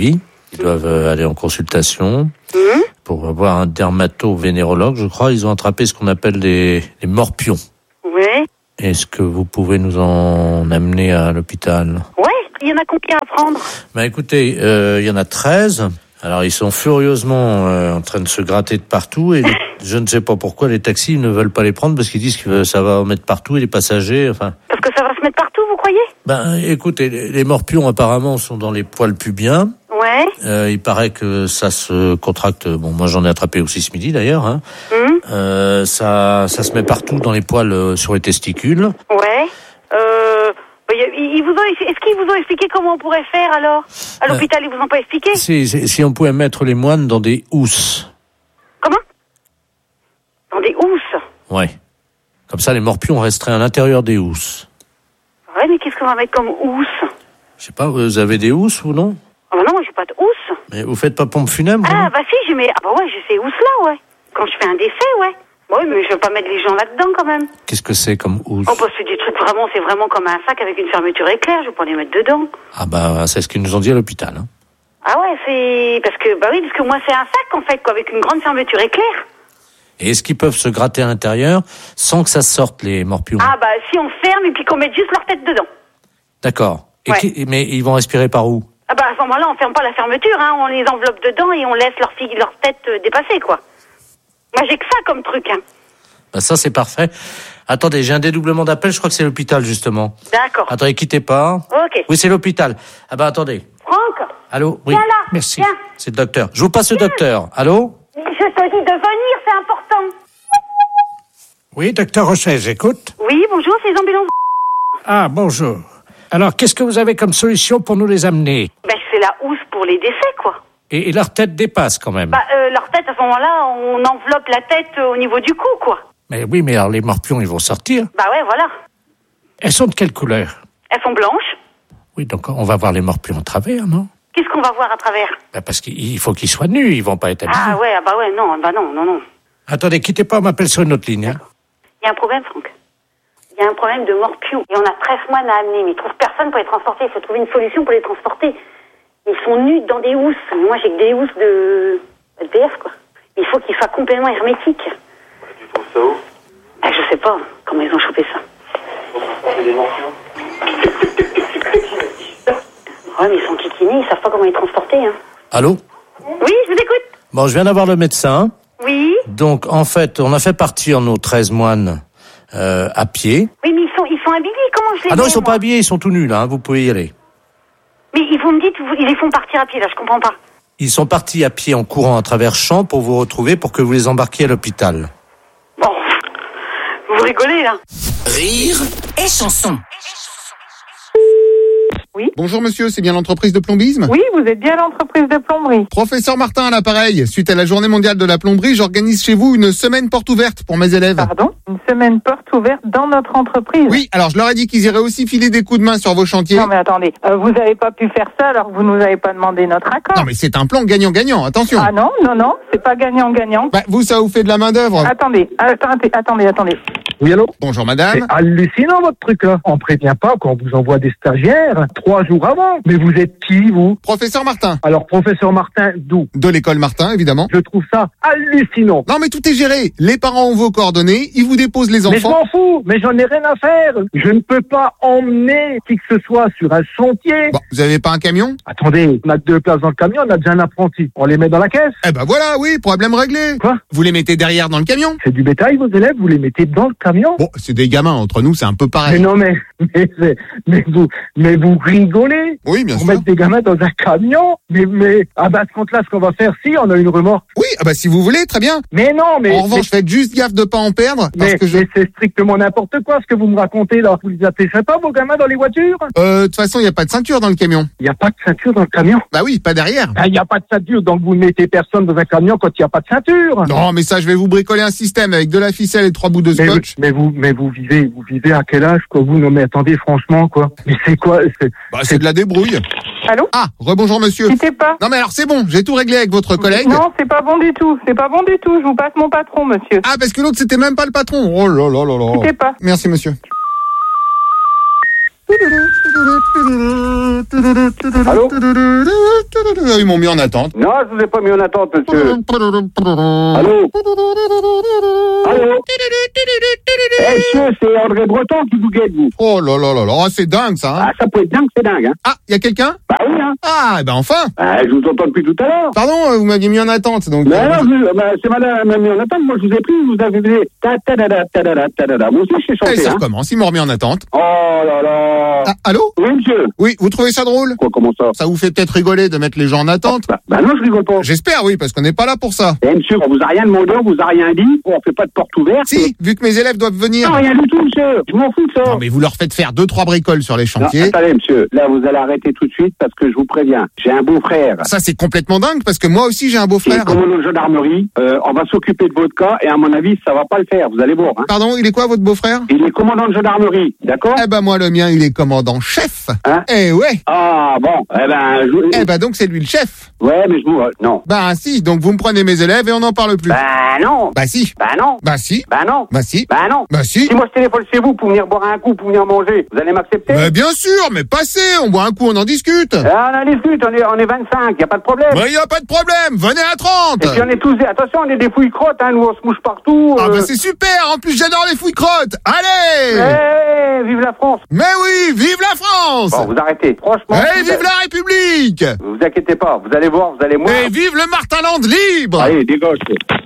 Ils doivent euh, aller en consultation mmh. pour avoir un dermato-vénérologue, je crois. Ils ont attrapé ce qu'on appelle les, les morpions. Oui. Est-ce que vous pouvez nous en amener à l'hôpital? Ouais, il y en a combien à prendre? Bah écoutez, euh, il y en a treize. Alors ils sont furieusement euh, en train de se gratter de partout et les, je ne sais pas pourquoi les taxis ne veulent pas les prendre parce qu'ils disent que ça va en mettre partout et les passagers, enfin... Parce que ça va se mettre partout, vous croyez? Ben écoutez, les, les morpions apparemment sont dans les poils pubiens. Ouais. Euh, il paraît que ça se contracte, bon moi j'en ai attrapé aussi ce midi d'ailleurs, hein. Mmh. Euh, ça, ça se met partout dans les poils euh, sur les testicules. Ouais. Euh... Ils vous ont, est-ce qu'ils vous ont expliqué comment on pourrait faire alors? À l'hôpital, euh, ils vous ont pas expliqué? Si, si, si on pouvait mettre les moines dans des housses. Comment? Dans des housses? Ouais. Comme ça, les morpions resteraient à l'intérieur des housses. Ouais, mais qu'est-ce qu'on va mettre comme housse? Je sais pas, vous avez des housses ou non? Ah bah non, moi j'ai pas de housse. Mais vous faites pas pompe funèbre? Ah bah si, j'ai mes, ah bah ouais, j'ai ces housses-là, ouais. Quand je fais un décès, ouais. Oui, mais je vais pas mettre les gens là-dedans, quand même. Qu'est-ce que c'est comme housse? Oh, bah, c'est des trucs vraiment, c'est vraiment comme un sac avec une fermeture éclair, je vais pas les mettre dedans. Ah, bah, c'est ce qu'ils nous ont dit à l'hôpital, hein. Ah ouais, c'est, parce que, bah oui, parce que moi, c'est un sac, en fait, quoi, avec une grande fermeture éclair. Et est-ce qu'ils peuvent se gratter à l'intérieur sans que ça sorte, les morpions? Ah, bah, si on ferme et puis qu'on mette juste leur tête dedans. D'accord. Et ouais. qui, mais ils vont respirer par où? Ah, bah, à ce moment-là, on ferme pas la fermeture, hein, on les enveloppe dedans et on laisse leur fille, leur tête euh, dépasser, quoi. Moi, j'ai que ça comme truc, hein. Bah ça, c'est parfait. Attendez, j'ai un dédoublement d'appel, je crois que c'est l'hôpital, justement. D'accord. Attendez, quittez pas. Ok. Oui, c'est l'hôpital. Ah bah, attendez. Franck. Allô? Oui. Viens là. Merci. Viens. C'est le docteur. Je vous passe le docteur. Allô? Je te dis de venir, c'est important. Oui, docteur Rocher, j'écoute. Oui, bonjour, c'est les ambulances. Ah, bonjour. Alors, qu'est-ce que vous avez comme solution pour nous les amener? Ben, je fais la housse pour les décès, quoi. Et, et leur tête dépasse, quand même. Bah, euh, leur tête, à ce moment-là, on enveloppe la tête euh, au niveau du cou, quoi. Mais oui, mais alors les morpions, ils vont sortir. Bah ouais, voilà. Elles sont de quelle couleur? Elles sont blanches. Oui, donc on va voir les morpions à travers, non? Qu'est-ce qu'on va voir à travers? Bah parce qu'il faut qu'ils soient nus, ils vont pas être habillés. Ah ouais, ah bah ouais, non, bah non, non, non. Attendez, quittez pas, on m'appelle sur une autre ligne. Hein. Il y a un problème, Franck. Il y a un problème de morpions. Et on a treize moines à amener, mais ils trouvent personne pour les transporter. Il faut trouver une solution pour les transporter. Ils sont nus dans des housses. Mais moi, j'ai que des housses de L P F, quoi. Il faut qu'ils soient complètement hermétiques. Tu trouves ça où? Ah, je sais pas comment ils ont chopé ça. C'est des morpions. Ouais, mais ils sont kikinés, ils savent pas comment les transporter, hein. Allô? Oui, je vous écoute. Bon, je viens d'avoir le médecin. Oui. Donc, en fait, on a fait partir nos treize moines euh, à pied. Oui, mais ils sont, ils sont habillés, comment je les Ah non, mets, ils sont moi pas habillés, ils sont tout nus, là, hein, vous pouvez y aller. Mais ils vous me dites, vous, ils les font partir à pied, là, je comprends pas. Ils sont partis à pied en courant à travers champs pour vous retrouver, pour que vous les embarquiez à l'hôpital. Bon, vous rigolez, là. Rire et chanson. Oui. Bonjour monsieur, c'est bien l'entreprise de plombisme? Oui, vous êtes bien l'entreprise de plomberie. Professeur Martin à l'appareil. Suite à la journée mondiale de la plomberie, j'organise chez vous une semaine porte ouverte pour mes élèves. Pardon? Une semaine porte ouverte dans notre entreprise? Oui, alors je leur ai dit qu'ils iraient aussi filer des coups de main sur vos chantiers. Non mais attendez, euh, vous n'avez pas pu faire ça alors que vous nous avez pas demandé notre accord. Non mais c'est un plan gagnant-gagnant, attention. Ah non, non, non, c'est pas gagnant-gagnant. Bah vous, ça vous fait de la main d'œuvre. Attendez, attendez, attendez, attendez. Oui, allô? Bonjour madame. C'est hallucinant votre truc là. On prévient pas quand on vous envoie des stagiaires trois jours avant. Mais vous êtes qui, vous? Professeur Martin. Alors, professeur Martin, d'où? De l'école Martin, évidemment. Je trouve ça hallucinant. Non, mais tout est géré. Les parents ont vos coordonnées, ils vous déposent les enfants. Mais je m'en fous, mais j'en ai rien à faire. Je ne peux pas emmener qui que ce soit sur un chantier. Bon, vous avez pas un camion? Attendez, on a deux places dans le camion, on a déjà un apprenti. On les met dans la caisse? Eh ben voilà, oui, problème réglé. Quoi? Vous les mettez derrière dans le camion? C'est du bétail, vos élèves, vous les mettez dans le camion? Bon, c'est des gamins, entre nous, c'est un peu pareil. Mais non, mais, mais, mais, mais vous, mais vous rigolez? Oui, bien Pour sûr. mettre des gamins dans un camion? Mais, mais, ah bah, ce compte-là, ce qu'on va faire, si, on a une remorque. Oui, ah bah, si vous voulez, très bien. Mais non, mais. En revanche, mais, faites juste gaffe de pas en perdre, parce mais, que je... mais c'est strictement n'importe quoi, ce que vous me racontez, là. Vous les attachez pas, vos gamins, dans les voitures? Euh, de toute façon, il n'y a pas de ceinture dans le camion. Il n'y a pas de ceinture dans le camion? Bah oui, pas derrière. Il n'y a pas de ceinture, donc vous ne mettez personne dans un camion quand il n'y a pas de ceinture. Non, mais ça, je vais vous bricoler un système avec de la ficelle et trois bouts de Mais, scotch. mais vous, mais vous vivez, vous vivez à quel âge, quoi? Vous, non, mais attendez, franchement, quoi. Mais c'est quoi? C'est, bah, c'est de la débrouille. Allô? Ah, rebonjour monsieur. Quittez pas. Non mais alors c'est bon, j'ai tout réglé avec votre collègue. Non, c'est pas bon du tout. C'est pas bon du tout. Je vous passe mon patron, monsieur. Ah, parce que l'autre c'était même pas le patron. Oh là là là là. Quittez pas. Merci monsieur. Allô? Ils m'ont mis en attente. Non, je vous ai pas mis en attente, monsieur. Allô? Allô? Eh, monsieur, c'est André Breton qui vous guette, vous. Oh là là là là, c'est dingue ça. Hein. Ah, ça peut être dingue, c'est dingue. Hein. Ah, il y a quelqu'un? Bah oui, hein. Ah, ben enfin. Ah, je vous entends depuis tout à l'heure. Pardon, vous m'aviez mis en attente, donc. Mais non, je, bah, c'est madame m'a mis en attente. Moi, je vous ai pris, vous avez fait ta ta ta ta ta ta ta ta. Moi aussi, je sais chanter. Et ça hein. recommence, ils m'ont remis en attente. Oh là là. Ah, allô? Oui, monsieur. Oui, vous trouvez ça drôle? Quoi, comment ça? Ça vous fait peut-être rigoler de mettre les gens en attente? Bah, bah non, je rigole pas. J'espère, oui, parce qu'on n'est pas là pour ça. Eh, monsieur, on vous a rien demandé, on vous a rien dit, on fait pas de porte ouverte. Si, vu que mes élèves doivent venir. Non, rien du tout, monsieur. Je m'en fous de ça. Non, mais vous leur faites faire deux, trois bricoles sur les chantiers. Non, attendez, monsieur. Là, vous allez arrêter tout de suite parce que je vous préviens. J'ai un beau-frère. Ça, c'est complètement dingue parce que moi aussi, j'ai un beau-frère. Il est commandant de gendarmerie. Euh, on va s'occuper de votre cas et à mon avis, ça va pas le faire. Vous allez voir. Hein. Pardon, il est quoi, votre beau-frère? Il est commandant de gendarmerie. D'accord? Eh ben, moi, le mien, il est commandant-chef. Hein? Eh ouais. Ah, bon. Eh ben, je... Eh ben, donc, c'est lui le chef. Ouais, mais je vous... Non. Bah, si. Donc, vous me prenez mes élèves et on n'en parle plus. Bah, non. Bah, si. Bah, non. Bah, si. Bah, non. Bah, si. Bah, non. Bah, si. Si moi, je téléphone chez vous pour venir boire un coup, pour venir manger, vous allez m'accepter? Bah, bien sûr, mais passez. On boit un coup, on en discute. Ah, on en discute. On est, on est vingt-cinq. Y a pas de problème. Bah, y a pas de problème. Venez à trente. Et puis, on est tous... Attention, on est des fouilles crottes, hein. Nous, on se mouche partout. Ah, euh... bah, c'est super. En plus, j'adore les fouilles crottes. Allez. Eh, vive la France. Mais oui, vive la France. Bon, vous arrêtez. Franchement. Eh, vive la République. Vous vous inquiétez pas. Vous allez voir, vous allez voir. Et vive le Martinland libre. Allez, dégage.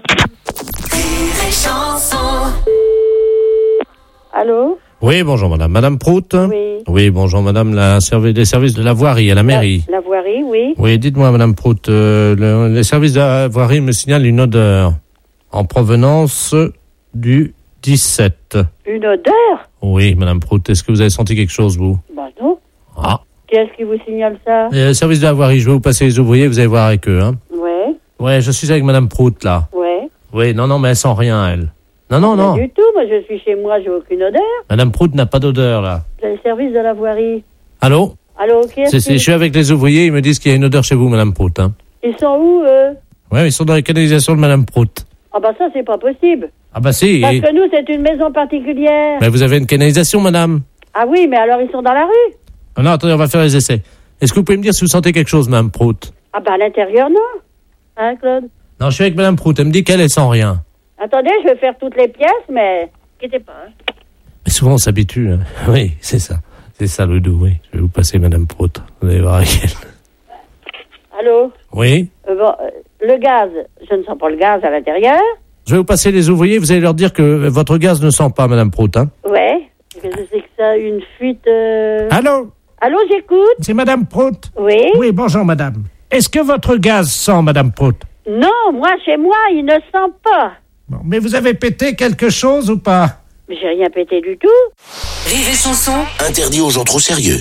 Allô? Oui, bonjour madame. Madame Prout? Oui. Oui, bonjour madame, la servi- des services de la voirie à la mairie. La, la voirie, oui. Oui, dites-moi madame Prout, euh, le, les services de la voirie me signalent une odeur en provenance du dix-sept. Une odeur? Oui, madame Prout, est-ce que vous avez senti quelque chose, vous? Bah non. Ah. Qui est-ce qui vous signale ça? Et le service de la voirie, je vais vous passer les ouvriers, vous allez voir avec eux, hein. Ouais. Ouais, je suis avec madame Prout, là. Ouais. Oui, non, non, mais elle sent rien, elle. Non, non, non. Pas du tout, moi je suis chez moi, j'ai aucune odeur. Madame Prout n'a pas d'odeur, là. C'est le service de la voirie. Allô? Allô, qui est-ce C'est, c'est, qui... je suis avec les ouvriers, ils me disent qu'il y a une odeur chez vous, madame Prout, hein. Ils sont où, eux? Ouais, ils sont dans la canalisation de madame Prout. Ah bah ça, c'est pas possible. Ah bah si. Parce et... que nous, c'est une maison particulière. Mais vous avez une canalisation, madame? Ah oui, mais alors ils sont dans la rue? Ah non, attendez, on va faire les essais. Est-ce que vous pouvez me dire si vous sentez quelque chose, madame Prout? Ah bah à l'intérieur, non. Hein, Claude? Non, je suis avec madame Prout, elle me dit qu'elle, elle sent rien. Attendez, je vais faire toutes les pièces, mais... Quittez pas, hein. Mais souvent, on s'habitue, hein. Oui, c'est ça. C'est ça le doux, oui. Je vais vous passer madame Prout. Vous allez voir avec elle. Allô? Oui? Euh, bon, euh, le gaz, je ne sens pas le gaz à l'intérieur. Je vais vous passer les ouvriers, vous allez leur dire que votre gaz ne sent pas, madame Prout, hein. Ouais. Qu'est-ce que c'est que ça? Une fuite... Euh... Allô? Allô, j'écoute? C'est madame Prout? Oui? Oui, bonjour madame. Est-ce que votre gaz sent, madame Prout? Non, moi, chez moi, il ne sent pas. Bon, mais vous avez pété quelque chose ou pas? Mais j'ai rien pété du tout. Rire et chanson. Interdit aux gens trop sérieux.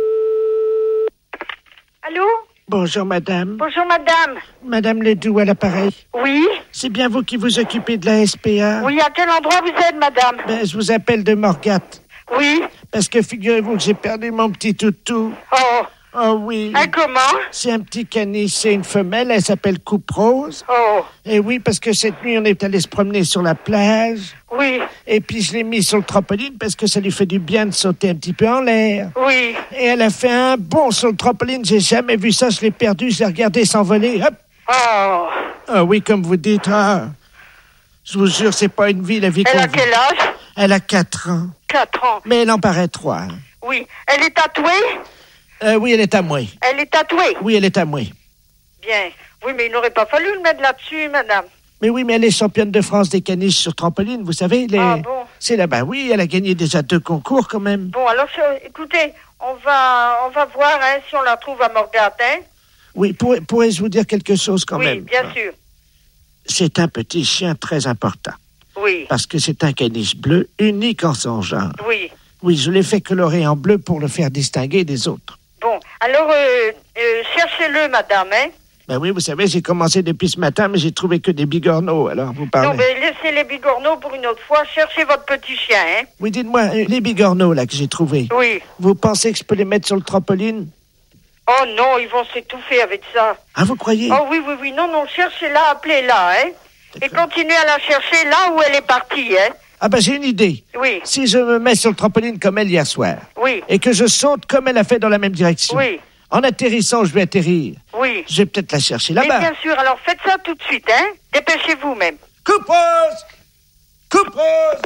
Allô? Bonjour madame. Bonjour, madame. Madame Ledoux à l'appareil. Oui? C'est bien vous qui vous occupez de la S P A? Oui, à quel endroit vous êtes, madame? Ben, je vous appelle de Morgat. Oui? Parce que figurez-vous que j'ai perdu mon petit toutou. Oh. Oh oui. Ah, comment? C'est un petit caniche, c'est une femelle, elle s'appelle Coupe Rose. Oh. Et oui, parce que cette nuit, on est allé se promener sur la plage. Oui. Et puis, je l'ai mis sur le trampoline parce que ça lui fait du bien de sauter un petit peu en l'air. Oui. Et elle a fait un bond sur le trampoline, j'ai jamais vu ça, je l'ai perdu, je l'ai regardé s'envoler, hop. Oh. Ah oui, comme vous dites, ah. Je vous jure, c'est pas une vie, la vie qu'on Elle a vit. quel âge? Elle a quatre ans. Quatre ans. Mais elle en paraît trois. Oui. Elle est tatouée? Euh, oui, elle est à moi. Elle est tatouée? Oui, elle est à moi. Bien. Oui, mais il n'aurait pas fallu le mettre là-dessus, madame. Mais oui, mais elle est championne de France des caniches sur trampoline, vous savez. Les... Ah bon? C'est là-bas, oui, elle a gagné déjà deux concours quand même. Bon, alors, je- écoutez, on va, on va voir hein, si on la trouve à Morgat, hein? Oui, pour- pourrais-je vous dire quelque chose quand Oui, même? bien sûr. C'est un petit chien très important. Oui. Parce que c'est un caniche bleu, unique en son genre. Oui. Oui, je l'ai fait colorer en bleu pour le faire distinguer des autres. Bon, alors, euh, euh, cherchez-le, madame, hein? Ben oui, vous savez, j'ai commencé depuis ce matin, mais j'ai trouvé que des bigorneaux, alors vous parlez. Non, mais laissez les bigorneaux pour une autre fois. Cherchez votre petit chien, hein? Oui, dites-moi, euh, les bigorneaux, là, que j'ai trouvés. Oui. Vous pensez que je peux les mettre sur le trampoline? Oh non, ils vont s'étouffer avec ça. Ah, vous croyez? Oh oui, oui, oui. Non, non, cherchez-la, appelez-la, hein? Et continuez à la chercher là où elle est partie, hein? Ah ben, j'ai une idée. Oui. Si je me mets sur le trampoline comme elle hier soir, Oui. et que je saute comme elle a fait dans la même direction, Oui. En atterrissant, je vais atterrir. Oui. Je vais peut-être la chercher Mais là-bas. bien sûr, alors faites ça tout de suite, hein. Dépêchez-vous même. Coupeuse Coupeuse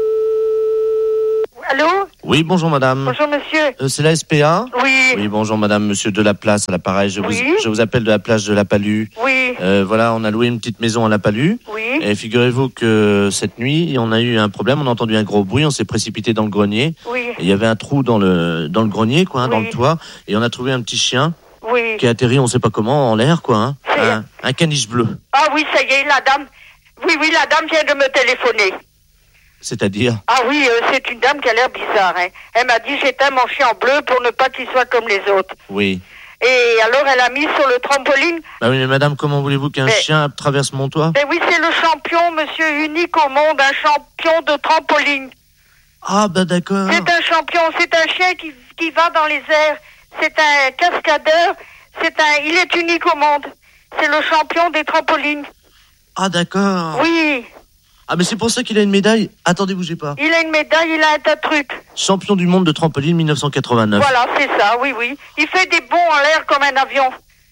Allô? Oui, bonjour madame. Bonjour monsieur. Euh, c'est la S P A? Oui. Oui, bonjour madame, monsieur de la Place à l'appareil. Je, Oui. vous, je vous appelle de la plage de la Palue. Oui. Euh, voilà, on a loué une petite maison à la Palue. Oui. Et figurez-vous que cette nuit, on a eu un problème, on a entendu un gros bruit, on s'est précipité dans le grenier. Oui. Et il y avait un trou dans le, dans le grenier, quoi, hein, Oui. dans le toit. Et on a trouvé un petit chien Oui. qui a atterri, on sait pas comment, en l'air, quoi. Hein. Un, un caniche bleu. Ah oui, ça y est, la dame. Oui, oui, la dame vient de me téléphoner. C'est-à-dire? Ah oui, euh, c'est une dame qui a l'air bizarre, hein. Elle m'a dit j'éteins mon chien en bleu pour ne pas qu'il soit comme les autres. Oui. Et alors elle a mis sur le trampoline. Bah oui, mais madame, comment voulez-vous qu'un Mais- chien traverse mon toit? Ben oui, c'est le champion, monsieur unique au monde, un champion de trampoline. Ah, bah d'accord. C'est un champion, c'est un chien qui, qui va dans les airs. C'est un cascadeur. C'est un, il est unique au monde. C'est le champion des trampolines. Ah, d'accord. Oui, Ah, mais c'est pour ça qu'il a une médaille. Attendez, bougez pas. il a une médaille, il a un tas de trucs. Champion du monde de trampoline mille neuf cent quatre-vingt-neuf. Voilà, c'est ça, oui, oui. Il fait des bonds en l'air comme un avion.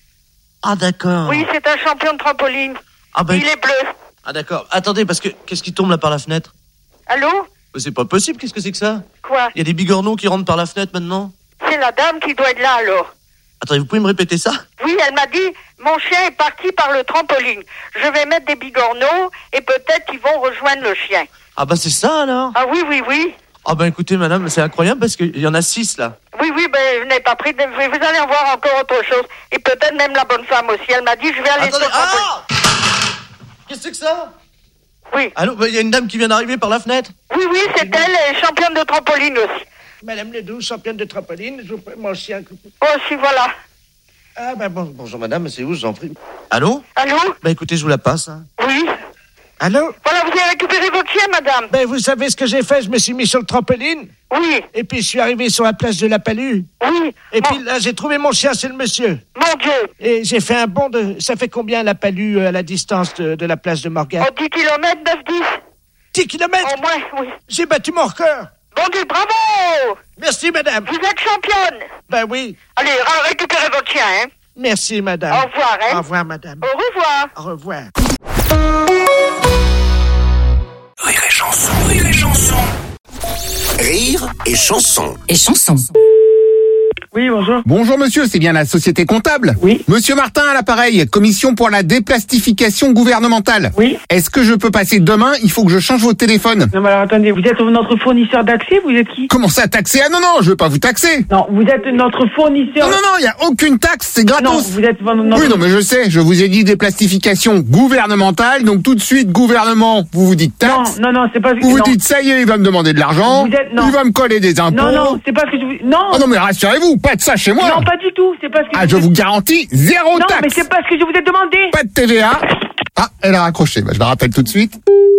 Ah, d'accord. Oui, c'est un champion de trampoline. Ah, bah, Il est bleu. Ah, d'accord. Attendez, parce que qu'est-ce qui tombe là par la fenêtre? Allô? Mais c'est pas possible, qu'est-ce que c'est que ça? Quoi? Il y a des bigorneaux qui rentrent par la fenêtre maintenant? C'est la dame qui doit être là alors. Attendez, vous pouvez me répéter ça? Oui, elle m'a dit, mon chien est parti par le trampoline. Je vais mettre des bigorneaux et peut-être qu'ils vont rejoindre le chien. Ah, bah, c'est ça alors? Ah oui, oui, oui. Ah, bah, écoutez, madame, c'est incroyable parce qu'il y en a six là. Oui, oui, ben, je n'ai pas pris de... Vous allez en voir encore autre chose. Et peut-être même la bonne femme aussi. Elle m'a dit, je vais aller Attendez, sur le trampoline. ah! Qu'est-ce que c'est que ça? Oui. Allô, bah, il y a une dame qui vient d'arriver par la fenêtre? Oui, oui, c'est elle, elle est championne de trampoline aussi. Madame Ledoux, championne de trampoline, je vous prie, mon chien. Oh, si, voilà. Ah, ben bon. Bonjour madame, c'est où, je vous en prie? Allô? Allô? Bah, écoutez, je vous la passe. Hein. Oui. Allô? Voilà, vous avez récupéré votre chien, madame. Ben, vous savez ce que j'ai fait? Je me suis mis sur le trampoline. Oui. Et puis, je suis arrivé sur la place de la Palue. Oui. Et puis là, j'ai trouvé mon chien, c'est le monsieur. Mon Dieu. Et j'ai fait un bond de... Ça fait combien la Palue euh, à la distance de, de la place de Morgane? Oh, dix kilomètres, neuf, dix. dix kilomètres? Au moins, oui. J'ai battu mon record. Bon Dieu, bravo. Merci, madame. Vous êtes championne. Ben oui. Allez, ra- récupérez votre chien, hein. Merci, madame. Au revoir, hein. Au revoir, madame. Au revoir. Au revoir. Rire et chanson, rire et chanson. Rire et chanson. Et chanson. Oui, bonjour. Bonjour monsieur, c'est bien la société comptable? Oui. Monsieur Martin à l'appareil, commission pour la déplastification gouvernementale. Oui. Est-ce que je peux passer demain? Il faut que je change votre téléphone. Non, mais alors attendez, vous êtes notre fournisseur d'accès, vous êtes qui? Comment ça, taxer? Ah non, non, je veux pas vous taxer. Non, vous êtes notre fournisseur. Non, non, non, il y a aucune taxe, c'est gratos. Non, vous êtes notre... Oui, non, mais je sais, je vous ai dit déplastification gouvernementale, donc tout de suite, gouvernement, vous vous dites taxe. Non, non, non, c'est pas... Vous vous non. dites, ça y est, il va me demander de l'argent. Vous êtes... non. Il va me coller des impôts. Non, non, c'est pas ce que je vous... Non. Oh non, mais rassurez-vous, pas de ça chez moi. Non, pas du tout, c'est pas ce que Ah, je vous garantis, zéro Non, taxe. mais c'est pas ce que je vous ai demandé. Pas de T V A. Ah, elle a raccroché. Bah, je la rappelle tout de suite.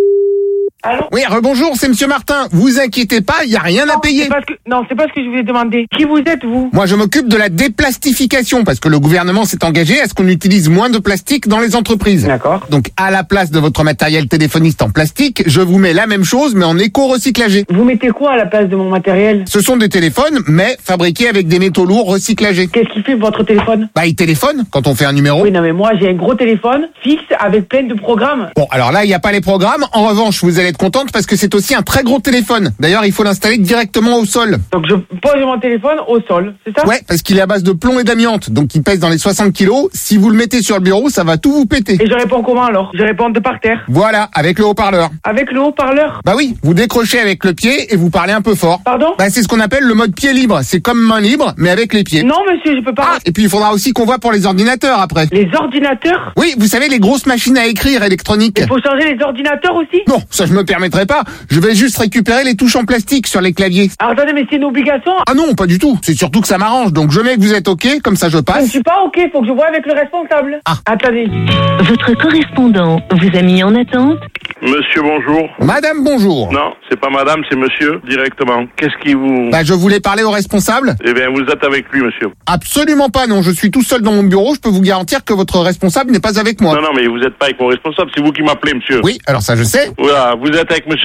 Allô? Oui, rebonjour, c'est Monsieur Martin. Vous inquiétez pas, il y a rien à payer. C'est pas ce que... Non, c'est pas ce que je vous ai demandé. Qui vous êtes, vous? Moi, je m'occupe de la déplastification parce que le gouvernement s'est engagé à ce qu'on utilise moins de plastique dans les entreprises. D'accord. Donc, à la place de votre matériel téléphoniste en plastique, je vous mets la même chose, mais en éco-recyclagé. Vous mettez quoi à la place de mon matériel? Ce sont des téléphones, mais fabriqués avec des métaux lourds recyclagés. Qu'est-ce qui fait votre téléphone? Bah, il téléphone quand on fait un numéro. Oui, non, mais moi, j'ai un gros téléphone fixe avec plein de programmes. Bon, alors là, il n'y a pas les programmes. En revanche, vous allez être contente parce que c'est aussi un très gros téléphone. D'ailleurs, il faut l'installer directement au sol. Donc, je pose mon téléphone au sol, c'est ça? Ouais, parce qu'il est à base de plomb et d'amiante. Donc, il pèse dans les soixante kilos. Si vous le mettez sur le bureau, ça va tout vous péter. Et je réponds comment alors? Je réponds de par terre. Voilà, avec le haut-parleur. Avec le haut-parleur? Bah oui, vous décrochez avec le pied et vous parlez un peu fort. Pardon? Bah, c'est ce qu'on appelle le mode pied libre. C'est comme main libre, mais avec les pieds. Non, monsieur, je peux pas. Ah, et puis il faudra aussi qu'on voit pour les ordinateurs après. Les ordinateurs? Oui, vous savez, les grosses machines à écrire électroniques. Il faut changer les ordinateurs aussi? Non, ça je me permettrai pas. Je vais juste récupérer les touches en plastique sur les claviers. Alors attendez, mais c'est une obligation? Ah non, pas du tout. C'est surtout que ça m'arrange. Donc je mets que vous êtes OK, comme ça je Je ne passe. suis pas OK, faut que je voie avec le responsable. Ah. Attendez. Votre correspondant vous a mis en attente. Monsieur, bonjour. Madame, bonjour. Non, c'est pas madame, c'est monsieur, directement. Qu'est-ce qui vous... Bah je voulais parler au responsable. Eh bien, vous êtes avec lui, monsieur. Absolument pas, non. Je suis tout seul dans mon bureau. Je peux vous garantir que votre responsable n'est pas avec moi. Non, non, mais vous n'êtes pas avec mon responsable, c'est vous qui m'appelez, monsieur. Oui, alors ça je sais. Voilà, vous êtes avec monsieur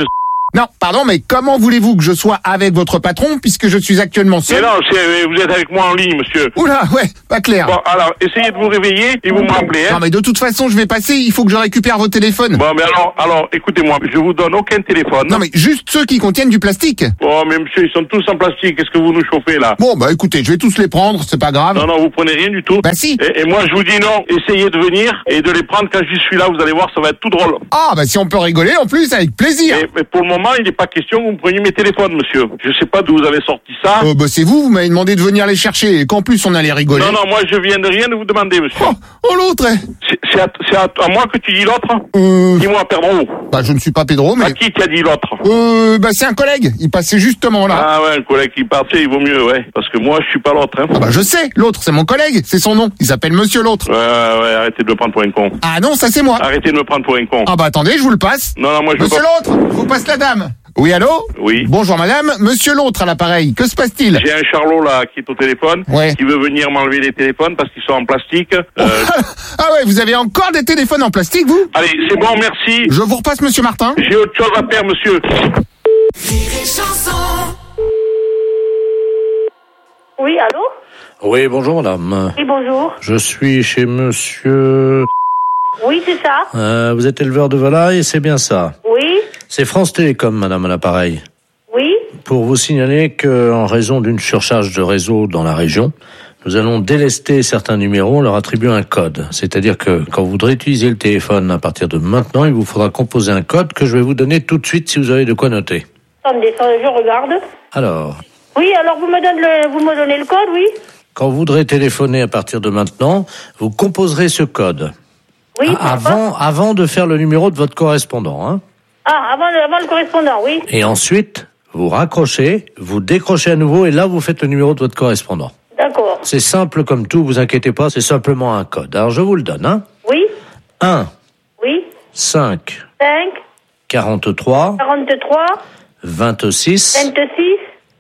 Non, pardon, mais comment voulez-vous que je sois avec votre patron puisque je suis actuellement seul? Mais non, c'est, vous êtes avec moi en ligne, monsieur. Oula, ouais, pas clair. Bon, alors, essayez de vous réveiller et vous me rappelez, hein. Non, mais de toute façon, je vais passer, il faut que je récupère vos téléphones. Bon, mais alors, alors, écoutez-moi, je vous donne aucun téléphone. Non, mais juste ceux qui contiennent du plastique. Oh, mais monsieur, ils sont tous en plastique, qu'est-ce que vous nous chauffez, là? Bon, bah écoutez, je vais tous les prendre, c'est pas grave. Non, non, vous prenez rien du tout. Bah si. Et, et moi, je vous dis non, essayez de venir et de les prendre quand je suis là, vous allez voir, ça va être tout drôle. Ah, bah si on peut rigoler, en plus, avec plaisir. Mais, mais pour le moment, il n'est pas question que vous me preniez mes téléphones, monsieur. Je sais pas d'où vous avez sorti ça. Euh, bah c'est vous, vous m'avez demandé de venir les chercher et qu'en plus on allait rigoler. Non, non, moi je viens de rien de vous demander, monsieur. Oh, oh l'autre eh. C'est, c'est, à, c'est à, à moi que tu dis l'autre euh... Dis-moi, Pedro. Bah je ne suis pas Pedro, mais... À qui tu as dit l'autre? Euh, bah c'est un collègue, il passait justement là. Ah ouais, un collègue qui passait, il vaut mieux, ouais. Parce que moi, je suis pas l'autre, hein. Ah bah je sais, l'autre, c'est mon collègue, c'est son nom. Il s'appelle Monsieur l'autre. Ouais, ouais, ouais, arrêtez de me prendre pour un con. Ah non, ça c'est moi. Arrêtez de me prendre pour un con. Ah bah attendez, je vous le passe. Non, non, moi je veux Monsieur pas... l'autre, je vous passe la dame. Oui, allô? Oui. Bonjour madame, monsieur l'autre à l'appareil, que se passe-t-il? J'ai un charlot là qui est au téléphone, ouais. qui veut venir m'enlever les téléphones parce qu'ils sont en plastique. Euh... ah ouais, vous avez encore des téléphones en plastique, vous? Allez, c'est bon, merci. Je vous repasse monsieur Martin. J'ai autre chose à faire, monsieur. Oui, allô? Oui, bonjour madame. Oui, bonjour. Je suis chez monsieur... Oui, c'est ça. Euh, vous êtes éleveur de volailles, c'est bien ça? Oui. C'est France Télécom, madame, à l'appareil. Oui. Pour vous signaler qu'en raison d'une surcharge de réseau dans la région, nous allons délester certains numéros en leur attribuant un code. C'est-à-dire que quand vous voudrez utiliser le téléphone à partir de maintenant, il vous faudra composer un code que je vais vous donner tout de suite si vous avez de quoi noter. Attendez, je regarde. Alors. Oui, alors vous me donnez le, vous me donnez le code, oui. Quand vous voudrez téléphoner à partir de maintenant, vous composerez ce code. Oui. Ah, avant, avant de faire le numéro de votre correspondant, hein. Ah, avant, avant le correspondant, oui. Et ensuite, vous raccrochez, vous décrochez à nouveau et là, vous faites le numéro de votre correspondant. D'accord. C'est simple comme tout, vous inquiétez pas, c'est simplement un code. Alors, je vous le donne, hein. Oui. un. Oui. cinq. cinq. quarante-trois. quarante-trois. vingt-six. vingt-six.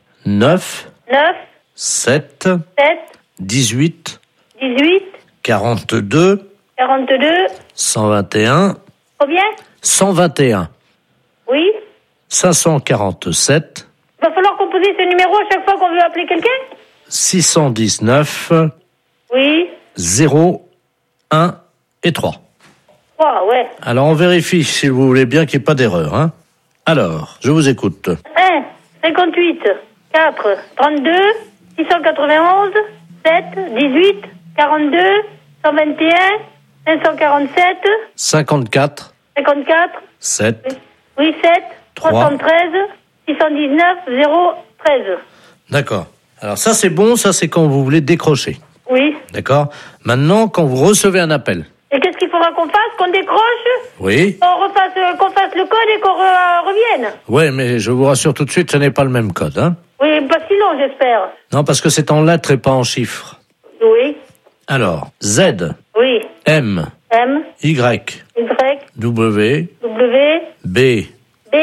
neuf. neuf. sept. sept. dix-huit. dix-huit. quarante-deux. quarante-deux. cent vingt et un. Combien? cent vingt et un. Oui. cinq cent quarante-sept. Il va falloir composer ce numéro à chaque fois qu'on veut appeler quelqu'un? six cent dix-neuf. Oui. zéro, un et trois. trois, ouais. Alors, on vérifie, si vous voulez bien, qu'il n'y ait pas d'erreur, hein. Alors, je vous écoute. un, cinquante-huit, quatre, trente-deux, six cent quatre-vingt-onze, sept, dix-huit, quarante-deux, cent vingt et un, cinq cent quarante-sept, cinquante-quatre. cinquante-quatre, sept. oui, sept, trois. trois cent treize, six cent dix-neuf, zéro, treize. D'accord. Alors, ça, c'est bon, ça, c'est quand vous voulez décrocher. Oui. D'accord. Maintenant, quand vous recevez un appel. Et qu'est-ce qu'il faudra qu'on fasse? Qu'on décroche? Oui. On refasse, euh, qu'on fasse le code et qu'on re- revienne? Oui, mais je vous rassure tout de suite, ce n'est pas le même code, hein. Oui, pas si long, j'espère. Non, parce que c'est en lettres et pas en chiffres. Oui. Alors, Z. Oui. M. M. Y. Y. W. W. B. B.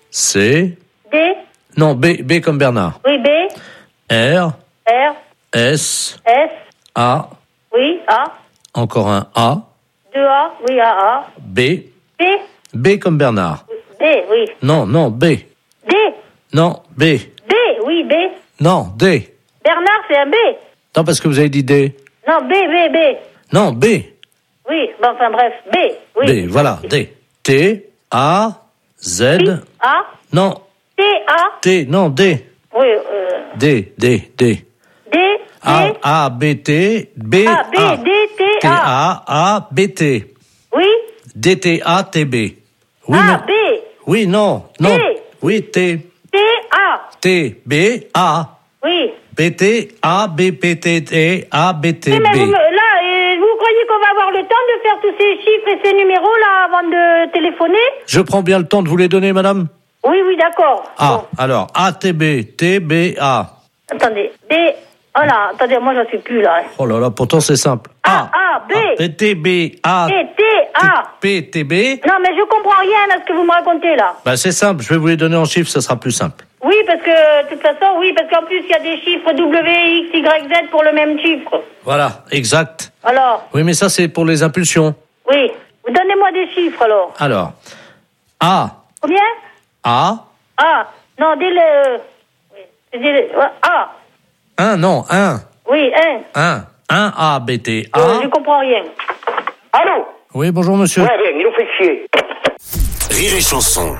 C. D. Non, B, B comme Bernard. Oui, B. R. R. S. S. A. Oui, A. Encore un A. deux A. Oui, A, A. B. B. B comme Bernard. D, oui. Non, non, B. D. Non, B. D, oui, B. Non, D. Bernard, c'est un B. Non, parce que vous avez dit D. Non, B, B, B. Non, B. Oui, bon, enfin bref, B. Oui. B, voilà, D. T. A. Z. A. Non. T, A. T, non, D. Oui, euh. D, D, D. D. A, A, B, T, B, A, B, A. D, T, T, A. A, A, B, T. Oui. D, T, A, T, B. Oui, A, non. B. Oui, non, non. T. Oui, T. T, A. T, B, A. Oui. B, T, A, B, P, T, T, A, B, T, Oui, mais vous, B. me- là, euh, vous croyez qu'on va avoir le temps de faire tous ces chiffres et ces numéros-là avant de téléphoner? Je prends bien le temps de vous les donner, madame? Oui, oui, d'accord. Ah, alors, A, T, B, T, B, A. Attendez, B. Oh là, attendez, moi j'en suis plus là. Oh là là, pourtant c'est simple. A, A, B. P, T, B, A, T, T, A. P, T, B. Non, mais je comprends rien à ce que vous me racontez là. Bah, c'est simple, je vais vous les donner en chiffres, ça sera plus simple. Oui, parce que, de toute façon, oui, parce qu'en plus, il y a des chiffres W, X, Y, Z pour le même chiffre. Voilà, exact. Alors, Oui, mais ça, c'est pour les impulsions. oui. Donnez-moi des chiffres alors. Alors, A, Combien? A, Ah, non, dis-le. Oui, dis-le. Ah. Un, non, un. Oui, un. Un. Un A, B, T, A. Euh, je comprends rien. Allô? Oui, bonjour, monsieur. Ouais, bien, il nous fait chier. Rire et chanson.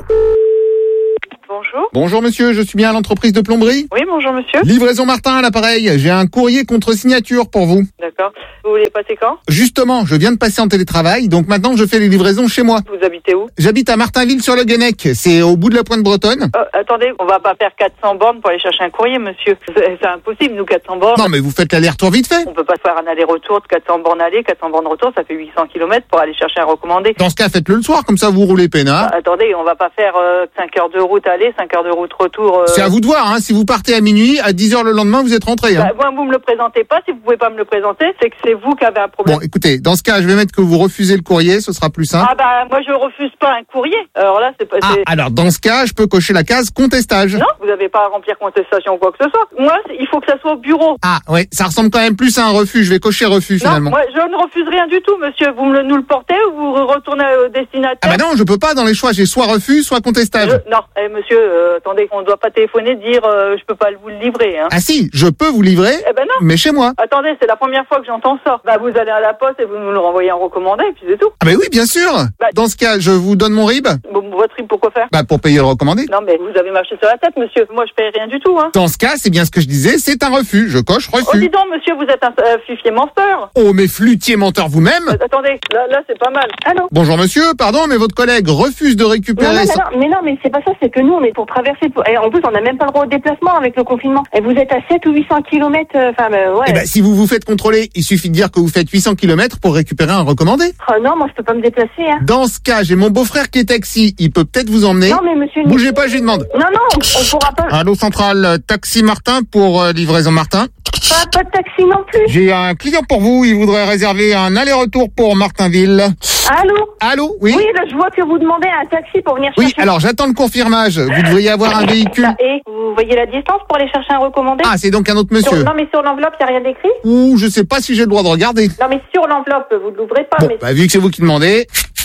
Bonjour. Bonjour monsieur, je suis bien à l'entreprise de plomberie. Oui, bonjour monsieur. Livraison Martin à l'appareil, j'ai un courrier contre signature pour vous. D'accord. Vous voulez passer quand? Justement, je viens de passer en télétravail, donc maintenant je fais les livraisons chez moi. Vous habitez où? J'habite à Martinville-sur-le-Guenec, c'est au bout de la pointe bretonne. Oh, attendez, on va pas faire quatre cents bornes pour aller chercher un courrier, monsieur. C'est c'est impossible, nous, quatre cents bornes. Non mais vous faites l'aller-retour vite fait. On peut pas faire un aller-retour de quatre cents bornes aller, quatre cents bornes retour, ça fait huit cents kilomètres pour aller chercher un recommandé. Dans ce cas, faites-le le soir, comme ça vous roulez peinard. Ah, attendez, on va pas faire euh, cinq heures de route aller, cinq heures de route retour. Euh... C'est à vous de voir, hein. Si vous partez à minuit, à dix heures le lendemain, vous êtes rentré. Hein. Bah, moi, vous me le présentez pas. Si vous pouvez pas me le présenter, c'est que c'est vous qui avez un problème. Bon, écoutez, dans ce cas, je vais mettre que vous refusez le courrier, ce sera plus simple. Ah bah, moi, je refuse pas un courrier. Alors là, c'est pas... Ah, c'est- alors dans ce cas, je peux cocher la case contestage. Non, vous n'avez pas à remplir contestation ou quoi que ce soit. Moi, c'est- il faut que ça soit au bureau. Ah, ouais, ça ressemble quand même plus à un refus, je vais cocher refus Non, finalement. moi, je ne refuse rien du tout, monsieur. Vous me le, nous le portez ou vous retournez au destinataire. Ah bah non, je peux pas, dans les choix, j'ai soit refus, soit contestage. Je- non, eh, monsieur, euh, attendez, on ne doit pas téléphoner dire euh, je peux pas vous le livrer. Hein. Ah si, je peux vous livrer, Eh ben non. mais chez moi. Attendez, c'est la première fois que j'entends ça. Bah, vous allez à la poste et vous nous le renvoyez en recommandé, et puis c'est tout. Ah bah oui, bien sûr. Bah- Dans ce cas, je vous donne mon R I B. Bon, votre RIB, pourquoi faire? Bah pour payer le recommandé. Non, mais vous avez marché sur la tête, monsieur. Moi, je paye rien du tout, hein. Dans ce cas, c'est bien ce que je disais, c'est un refus. Je coche Oh, dis refus. donc, monsieur, vous êtes un euh, fifier menteur. Oh, mais flûtier menteur vous-même. Euh, attendez, là, là, c'est pas mal. Allô? Bonjour monsieur, pardon, mais votre collègue refuse de Non, récupérer... non, son- non, non, mais non, mais c'est pas ça, c'est que nous, on est pour traverser. Pour... Et en plus, on n'a même pas le droit au déplacement avec le confinement. Et vous êtes à sept ou huit cents kilomètres, enfin, euh, ouais. Eh ben, si vous vous faites contrôler, il suffit de dire que vous faites huit cents kilomètres pour récupérer un recommandé. Oh, non, moi, je peux pas me déplacer, hein. Dans ce cas, j'ai mon beau-frère qui est taxi, il peut peut-être vous emmener. Non, mais monsieur. Bougez pas, je lui demande. Non, non, on pourra pas. Allô centrale, euh, taxi Martin pour euh, livraison Martin. Pas, pas de taxi non plus. J'ai un client pour vous, il voudrait réserver un aller-retour pour Martinville. Allô? Allô, oui? Oui, là, je vois que vous demandez un taxi pour venir Oui, chercher. alors j'attends le confirmage. Vous devriez avoir un véhicule. Et vous voyez la distance pour aller chercher un recommandé? Ah, c'est donc un autre Sur- monsieur. Non, mais sur l'enveloppe, il n'y a rien d'écrit? Ouh, je sais pas si j'ai le droit de regarder. Non, mais sur l'enveloppe, vous ne l'ouvrez pas. Bon, mais... bah vu que c'est vous qui demandez.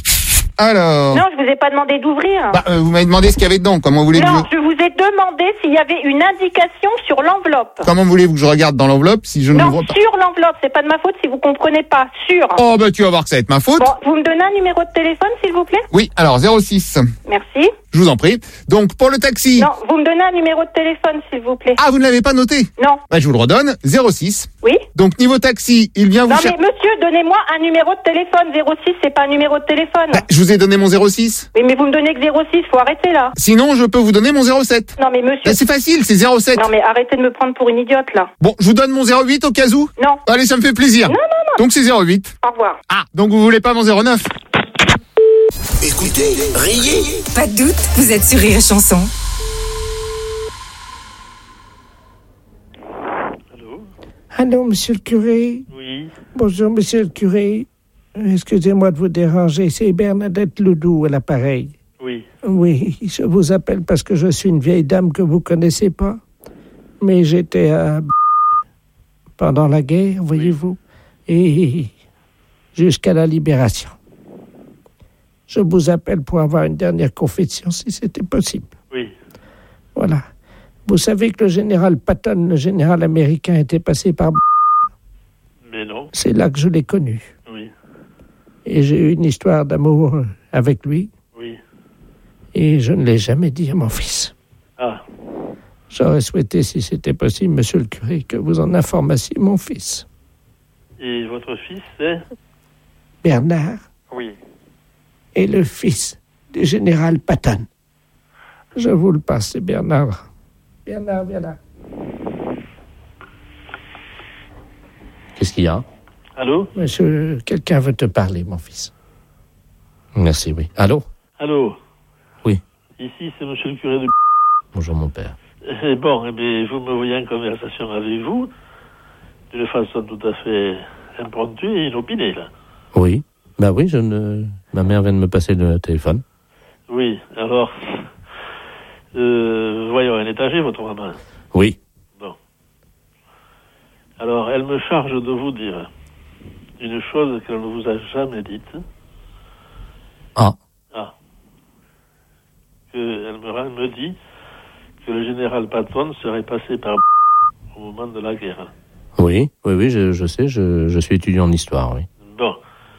Alors. Non, je vous ai pas demandé d'ouvrir. Bah, euh, vous m'avez demandé ce qu'il y avait dedans. Comment voulez-vous non, que je... je vous ai demandé s'il y avait une indication sur l'enveloppe. Comment voulez-vous que je regarde dans l'enveloppe si je ne Non, l'ouvre pas? sur l'enveloppe, c'est pas de ma faute si vous comprenez pas. Sur. Oh, bah tu vas voir que ça va être ma faute. Bon, vous me donnez un numéro de téléphone, s'il vous plaît? Oui, alors zéro six. Merci. Je vous en prie. Donc pour le taxi. Non, vous me donnez un numéro de téléphone, s'il vous plaît. Ah, vous ne l'avez pas noté? Non. Bah je vous le redonne. zéro six. Oui. Donc niveau taxi, il vient vous Non, mais chercher. monsieur, donnez-moi un numéro de téléphone. zéro six, c'est pas un numéro de téléphone. Bah, je vous ai donné mon zéro six. Oui, mais vous me donnez que zéro six, faut arrêter là. Sinon, je peux vous donner mon zéro sept. Non, mais monsieur. Bah, c'est facile, c'est zéro sept. Non, mais arrêtez de me prendre pour une idiote là. Bon, je vous donne mon zéro huit au cas où. Non. Allez, ça me fait plaisir. Non, non, non. Donc c'est zéro huit. Au revoir. Ah, donc vous voulez pas mon zéro neuf? Écoutez, riez. Pas de doute, vous êtes sur Rire et Chanson. Allô, monsieur le curé? Oui. Bonjour, monsieur le curé. Excusez-moi de vous déranger, c'est Bernadette Ledoux à l'appareil. Oui. Oui, je vous appelle parce que je suis une vieille dame que vous connaissez pas. Mais j'étais à... pendant la guerre, voyez-vous, et jusqu'à la libération. Je vous appelle pour avoir une dernière confession, si c'était possible. Oui. Voilà. Vous savez que le général Patton, le général américain, était passé par... Mais non. C'est là que je l'ai connu. Oui. Et j'ai eu une histoire d'amour avec lui. Oui. Et je ne l'ai jamais dit à mon fils. Ah. J'aurais souhaité, si c'était possible, monsieur le curé, que vous en informassiez mon fils. Et votre fils, c'est? Bernard Oui. est le fils du général Patton. Je vous le passe, c'est Bernard. Bernard, viens là. Qu'est-ce qu'il y a? Allô? Monsieur, quelqu'un veut te parler, mon fils. Merci, oui. Allô? Allô? Oui. Ici, c'est monsieur le curé de... Bonjour, mon père. Eh bon, eh bien, vous me voyez en conversation avec vous, d'une façon tout à fait impromptue et inopinée, là. Oui. Bah oui, je ne... Ma mère vient de me passer le téléphone. Oui, alors... Euh, voyons, elle est âgée, votre maman. Oui. Bon. Alors, elle me charge de vous dire une chose qu'elle ne vous a jamais dite. Ah. Ah. Que elle me, elle me dit que le général Patton serait passé par au moment de la guerre. Oui, oui, oui, je, je sais, je, je suis étudiant en histoire, oui. Bon.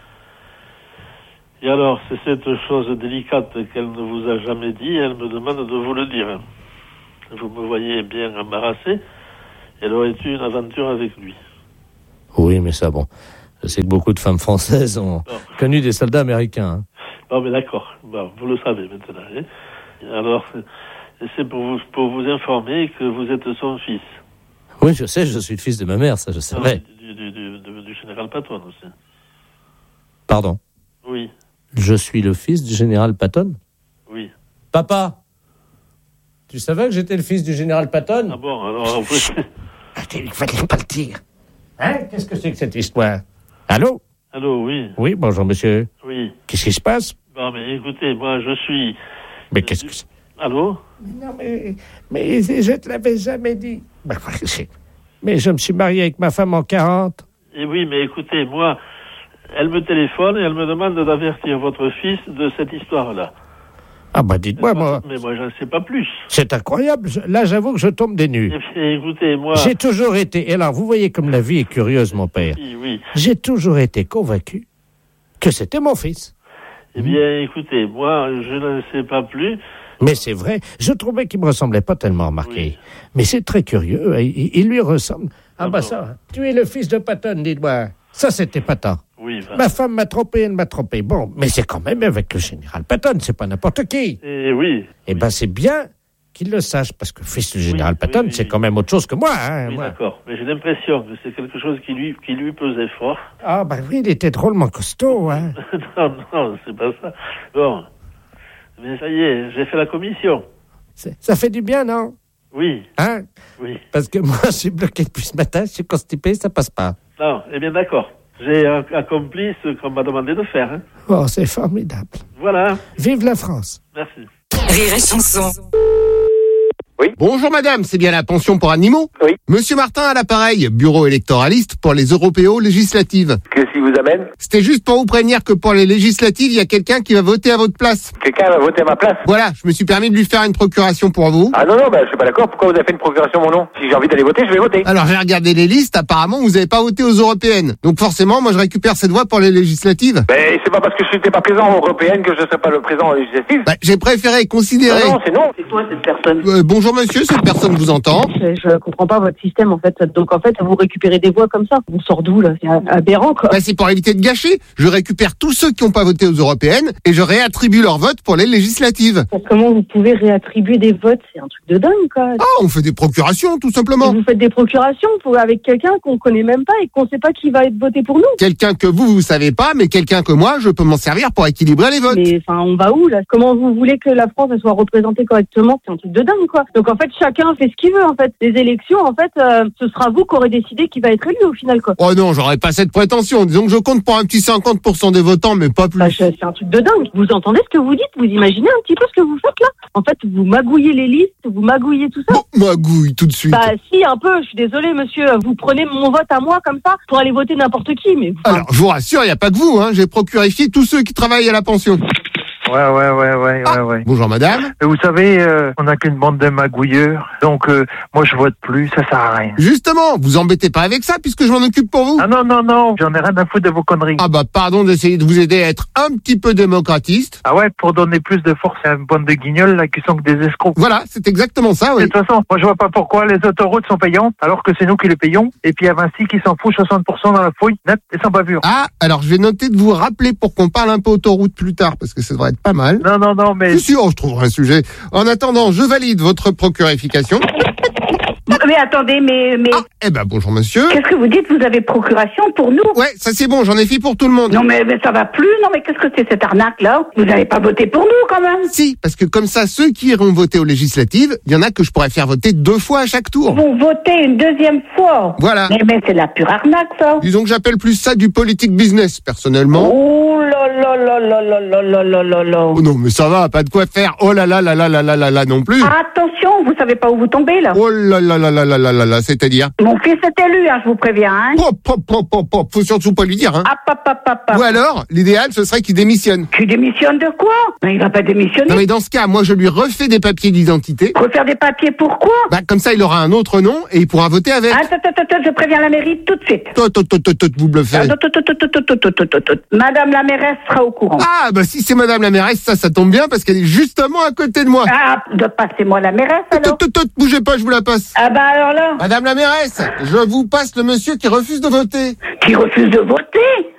Et alors, c'est cette chose délicate qu'elle ne vous a jamais dit, elle me demande de vous le dire. Vous me voyez bien embarrassé, elle aurait eu une aventure avec lui. Oui, mais ça, bon, je sais que beaucoup de femmes françaises ont bon. connu des soldats américains. Hein. Bon, mais d'accord, bon, vous le savez maintenant. Hein. Alors, c'est pour vous, pour vous informer que vous êtes son fils. Oui, je sais, je suis le fils de ma mère, ça je savais. Du, du, du, du, du général Patton aussi. Pardon? Oui. Je suis le fils du général Patton? Oui. Papa, tu savais que j'étais le fils du général Patton? Ah bon, alors... Vous... Il fallait pas le dire. Hein? Qu'est-ce que c'est que cette histoire? Allô? Allô, oui. Oui, bonjour monsieur. Oui. Qu'est-ce qui se passe? Bon, mais écoutez, moi je suis... Mais qu'est-ce que c'est? Allô? Non, mais, mais je te l'avais jamais dit. Mais je me suis marié avec ma femme en quarante. Et oui, mais écoutez, moi, elle me téléphone et elle me demande d'avertir votre fils de cette histoire-là. Ah bah dites-moi, moi... Mais moi, j'en sais pas plus. C'est incroyable. Là, j'avoue que je tombe des nues. Et écoutez, moi... J'ai toujours été... Et alors, vous voyez comme la vie est curieuse, mon père. Oui, oui. J'ai toujours été convaincu que c'était mon fils. Eh bien, écoutez, moi, je ne sais pas plus... Mais c'est vrai, je trouvais qu'il me ressemblait pas tellement, remarqué. Oui. Mais c'est très curieux, il, il lui ressemble. Ah, ah bah bon. Ça, tu es le fils de Patton, dis-moi. Ça, c'était Patton. Oui, bah. Ma femme m'a trompé, elle m'a trompé. Bon, mais c'est quand même avec le général Patton, c'est pas n'importe qui. Eh oui. Eh oui. Ben, c'est bien qu'il le sache, parce que fils du général oui, Patton, oui, oui, c'est oui. quand même autre chose que moi. Hein, oui, moi. D'accord, mais j'ai l'impression que c'est quelque chose qui lui, qui lui pesait fort. Ah, bah oui, il était drôlement costaud, hein. non, non, c'est pas ça. Bon, mais ça y est, j'ai fait la commission. C'est, ça fait du bien, non? Oui. Hein? Oui. Parce que moi, je suis bloqué depuis ce matin, je suis constipé, ça passe pas. Non, eh bien d'accord. J'ai accompli ce qu'on m'a demandé de faire. Hein. Oh, c'est formidable. Voilà. Vive la France. Merci. Rire et chanson. Oui. Bonjour madame, c'est bien la pension pour animaux? Oui. Monsieur Martin à l'appareil, bureau électoraliste pour les européos législatives. Qu'est-ce qui vous amène? C'était juste pour vous prévenir que pour les législatives, il y a quelqu'un qui va voter à votre place. Quelqu'un va voter à ma place? Voilà, je me suis permis de lui faire une procuration pour vous. Ah non, non, bah, je suis pas d'accord. Pourquoi vous avez fait une procuration mon nom? Si j'ai envie d'aller voter, je vais voter. Alors j'ai regardé les listes, apparemment vous n'avez pas voté aux européennes. Donc forcément, moi je récupère cette voix pour les législatives. Mais c'est pas parce que je n'étais pas présent aux européennes que je ne serai pas le présent aux législatives. Bah, j'ai préféré considérer... Non, non, c'est non. C'est toi cette personne? Euh, bonjour monsieur, cette personne vous entend. Je, je comprends pas votre système en fait. Donc en fait, vous récupérez des voix comme ça. On sort d'où là? C'est aberrant quoi. Bah, c'est pour éviter de gâcher. Je récupère tous ceux qui n'ont pas voté aux européennes et je réattribue leur vote pour les législatives. Comment vous pouvez réattribuer des votes? C'est un truc de dingue quoi. Ah, on fait des procurations tout simplement. Et vous faites des procurations pour, avec quelqu'un qu'on connaît même pas et qu'on sait pas qui va être voté pour nous. Quelqu'un que vous, vous savez pas, mais quelqu'un que moi, je peux m'en servir pour équilibrer les votes. Mais enfin, on va où là? Comment vous voulez que la France elle soit représentée correctement? C'est un truc de dingue quoi. Donc en fait, chacun fait ce qu'il veut en fait. Les élections, en fait, euh, ce sera vous qui aurez décidé qui va être élu au final quoi. Oh non, j'aurais pas cette prétention. Disons que je compte pour un petit cinquante pour cent des votants, mais pas plus. Bah, c'est un truc de dingue. Vous entendez ce que vous dites? Vous imaginez un petit peu ce que vous faites là? En fait, vous magouillez les listes, vous magouillez tout ça. Bon, magouille tout de suite. Bah si, un peu. Je suis désolée, monsieur. Vous prenez mon vote à moi comme ça pour aller voter n'importe qui, mais. Enfin... Alors, je vous rassure, il y a pas que vous. Hein. J'ai procurifié tous ceux qui travaillent à la pension. Ouais, ouais, ouais, ouais, ah, ouais, ouais. Bonjour madame. Vous savez, euh, on n'a qu'une bande de magouilleurs, donc euh, moi je vote plus, ça sert à rien. Justement, vous embêtez pas avec ça puisque je m'en occupe pour vous. Ah non, non, non, j'en ai rien à foutre de vos conneries. Ah bah pardon d'essayer de vous aider à être un petit peu démocratiste. Ah ouais, pour donner plus de force à une bande de guignols là qui sont que des escrocs. Voilà, c'est exactement ça, oui. De toute façon, moi je vois pas pourquoi les autoroutes sont payantes alors que c'est nous qui les payons, et puis à Vinci qui s'en fout soixante pour cent dans la fouille, net et sans bavure. Ah, alors je vais noter de vous rappeler pour qu'on parle un peu autoroute plus tard parce que ça devrait être pas mal. Non, non, non, mais... Si, si, oh, je trouverai un sujet. En attendant, je valide votre procurification. Mais attendez, mais... mais... Ah, eh ben bonjour monsieur. Qu'est-ce que vous dites? Vous avez procuration pour nous? Ouais, ça c'est bon, j'en ai fait pour tout le monde. Non mais, mais ça va plus, non mais qu'est-ce que c'est cette arnaque là? Vous n'avez pas voté pour nous quand même? Si, parce que comme ça, ceux qui iront voter aux législatives, il y en a que je pourrais faire voter deux fois à chaque tour. Vous votez une deuxième fois? Voilà. Mais, mais c'est de la pure arnaque ça. Disons que j'appelle plus ça du politique business, personnellement. Oh là là là là là là là là là là. Oh non, mais ça va, pas de quoi faire. Oh là là là là là là là là non plus. Attention, vous savez pas où vous tombez, là. Oh là là là là là là là là, c'est-à-dire? Mon fils est élu, hein, je vous préviens, hein. Pop, pop, pop, pop, pop. Faut surtout pas lui dire, hein. Ah, pop, pop, pop, pop. Ou alors, l'idéal, ce serait qu'il démissionne. Qu'il démissionne de quoi? Mais il va pas démissionner. Non mais dans ce cas, moi je lui refais des papiers d'identité. Refaire des papiers, pourquoi? Bah comme ça, il aura un autre nom et il pourra voter avec. Attends, attends, attends, je préviens la mairie tout de suite. Tot, tot, tot, tot, tot, vous bluffez. Attends, attends, attends, attends, attends, attends, attends. Madame la mairesse sera au courant. Ah bah si c'est Madame la mairesse, ça, ça tombe bien parce qu'elle est justement à côté de moi. Ah, de passez-moi la mairesse alors. Tot, tot, tot, bougez pas, je vous la passe. Ah bah alors là. Madame la mairesse, je vous passe le monsieur qui refuse de voter. Qui refuse de voter?